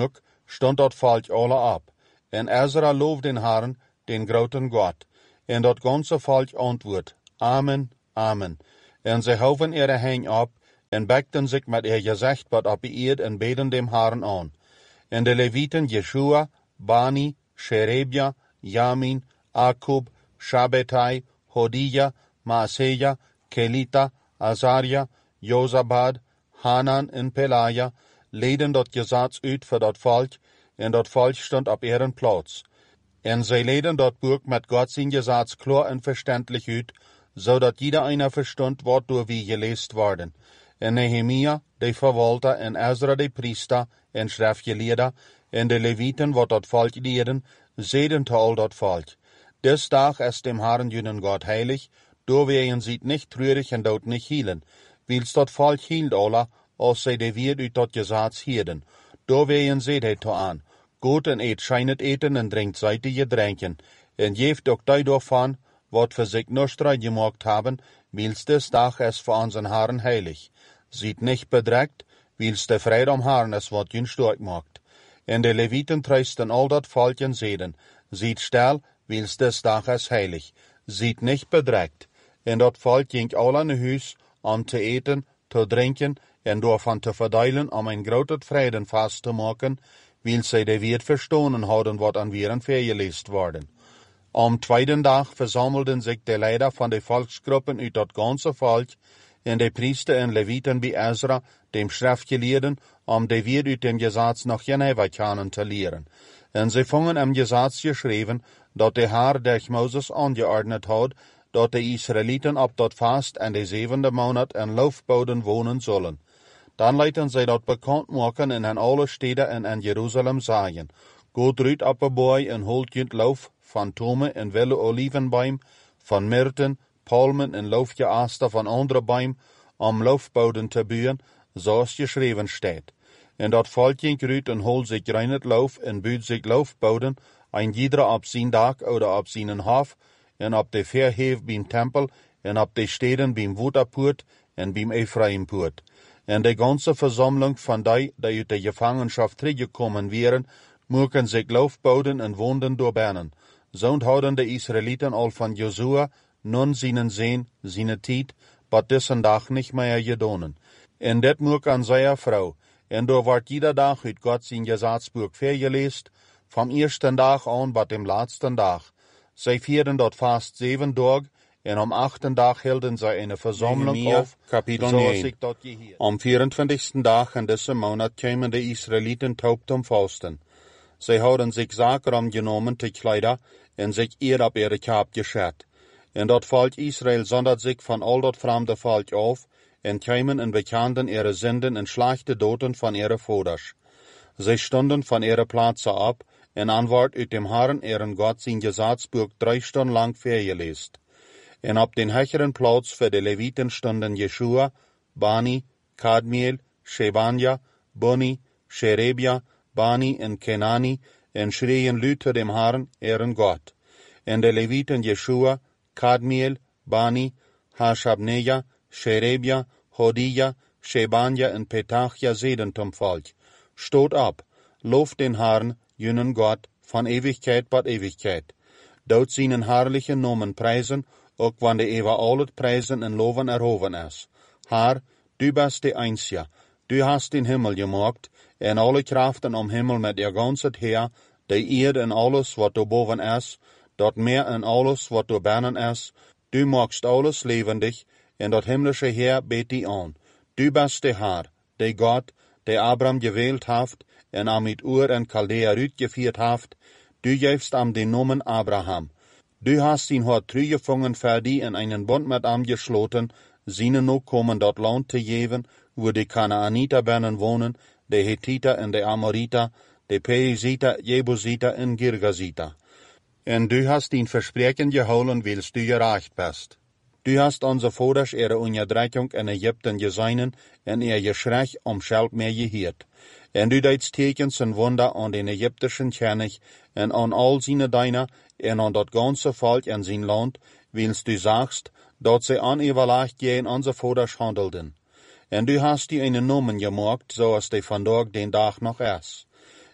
stond dat volk alle ab. En Ezra loof den Herrn, den groten Gott. En dat ganze volk antwoord, Amen, Amen. En ze hoven ihre Hände ab, en bekten sich met ihr Gezicht wat op die eerd en beden dem Herrn aan. En de Leviten Jeshua, Bani, Sherebia, Yamin, Akub, Shabbetai, Hodija, Maaseja, Kelita, Azaria, Jozabad, Hanan en Pelaja, leden dat gezats uit voor dat volk, en dat volk stond op ihren plaats. En zij leden dat boek met God zijn gezats klar en verständlich uit, zodat jeder einer verstond wat door wie geleest worden. En Nehemia, de verwalter, en Ezra de priester, en schriftgeleerder, en de Leviten wat dat volk leren, zeiden te al dat volk. Des dag ist dem Herrn jenen Gott heilig, door wegen ziet nicht treurig en dood nicht hielen, wils dat volk hield alla, als zij de weer uit dat gezats hielden. Door wegen zeid hij to aan, goed en eet schijnet eten en drinkt zeitige drinken, en geeft ook daardoor van, wat voor zich nostra gemaakt hebben, wils des dag ist voor unseren Herrn heilig. Ziet nicht bedregt, wils de Freedom Herrn es wat jün stark macht. En de Leviten treisten al dat volk en zeiden, ziet stil, wils des dag is heilig. Ziet nicht bedregt. En dat volk ging al aan huis, om te eten, te drinken, en daarvan te verdelen, om een grote vreden vast te maken, wils zij de weer verstonen houden wat aan wieren vergeleest worden. Am tweeden dag versammelden zich de leider van de volksgroepen uit dat ganze volk, en de priester en Leviten bij Ezra, dem schriftgeleerden, om de weer uit dem Gesetz noch Geneva te leren. En ze vongen im Gesetz geschreven, dat de Herr durch Moses angeordnet had, dat de Israeliten op dat vast en de zevende maand in loofboden wonen zullen. Dan lieten zij dat bekend maken en in alle steden en in Jeruzalem zeggen, Gott ruht op een boy en holt jent loof van tome en wille olivenboom, van myrten, palmen en loofgeaster van andere boom, om loofboden te buien, zoals geschreven staat. En dat volk ging ruht en holt zich reinet loof en buut zich loofboden, ein jeder op zijn dak oder op zijn hof, en op de verheef beim tempel, en op de steden beim Woterpoort en beim Ephraimpoort. En de ganze Versammlung van die, die uit de Gefangenschaft teruggekommen wären, moeken zich loofboden en woonden doorbannen. Zo houden de Israeliten al van Josua nun seinen Sehn, seine Tiet, bat dessen dag nicht mehr gedonen. En dat moek aan seiner Frau. En door wordt jeder dag uit Gott zijn Gesetzbuch vergeleest, vom ersten dag an bat dem letzten dag. Zij vierden dort fast zeven dag, en am achten dag hielden zij eine Versammlung Nehemia, auf, Kapitel negen. Am vierentwintigsten dag in deze maand kwamen de Israeliten taub zum Fasten. Zij hadden zich zaken genomen te Kleider en zich eer op ihre Kaap geschert. En dat volk Israel sondert zich van al dat vreemde volk af, en kwamen en bekenden ihre Sünden en slechte doten van ihre Voders. Zij stonden van ihre Plätze ab, en antwoord uit dem Herrn ihren Gott zijn Gesetzbuch drei Stunden lang vergeleest. En op den hecheren Platz für de Leviten stonden Jeshua, Bani, Kadmiel, Shebanja, Boni, Sherebia, Bani en Kenani, en schreien Lüte dem Herrn, ihren Gott. En de Leviten Jeshua, Kadmiel, Bani, Hashabneja, Sherebia, Hodija, Shebanja en Petachia zeiden zum Volk, Stot ab, looft den Herrn, jenen Gott, van Ewigkeit bat Ewigkeit. Dout seinen herrlichen Namen preisen, ook wanneer de eeuwen al het prijzen en loven erhoven is. Herr, du bist de Einzige, du hast den Himmel gemaakt, en alle Krachten om Himmel met ihr ganzes Heer, de Erde en alles wat er boven is, dat Meer en alles wat er binnen is, du machst alles levendig, en dat himmlische Heer bet die aan. Du bist de Herr, de Gott, de Abraham gewählt haft, en am mit Ur en Chaldea uitgeführt haft, du gevst am den Namen Abraham. Du hast ihn hort teruggevangen für die in einen Bund mit ihm geschloten, seinen noch kommen dort Land te geven, wo die Kanaaniter binnen wohnen, de Hethiter en de Amoriter, de Periziter, Jebusiter en Girgasiter. En du hast ihn Versprechen geholen, wils du gerecht bist. Du hast unsere Voders ihre Unterdrückung in Ägypten gesehen en ihr Geschrei um Scheld mehr gehiert. En du deitst Tekens en Wunder an den ägyptischen König en an all seine Diener en an dat ganze Volk en sein Land, wils du sagst, dat sie aneverlegt gehen unsere Voders handelten. En du hast die einen Namen gemacht, so als die vandaag den Dag noch is.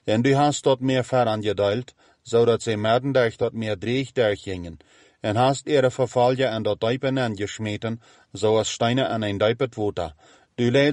En du hast dort meer ver aangedeeld, zodat ze merden durch dort meer dreig durchgingen. En hast ihre vervalje en dort Duipen angeschmeten, zoals Steine an ein Duipet water. Du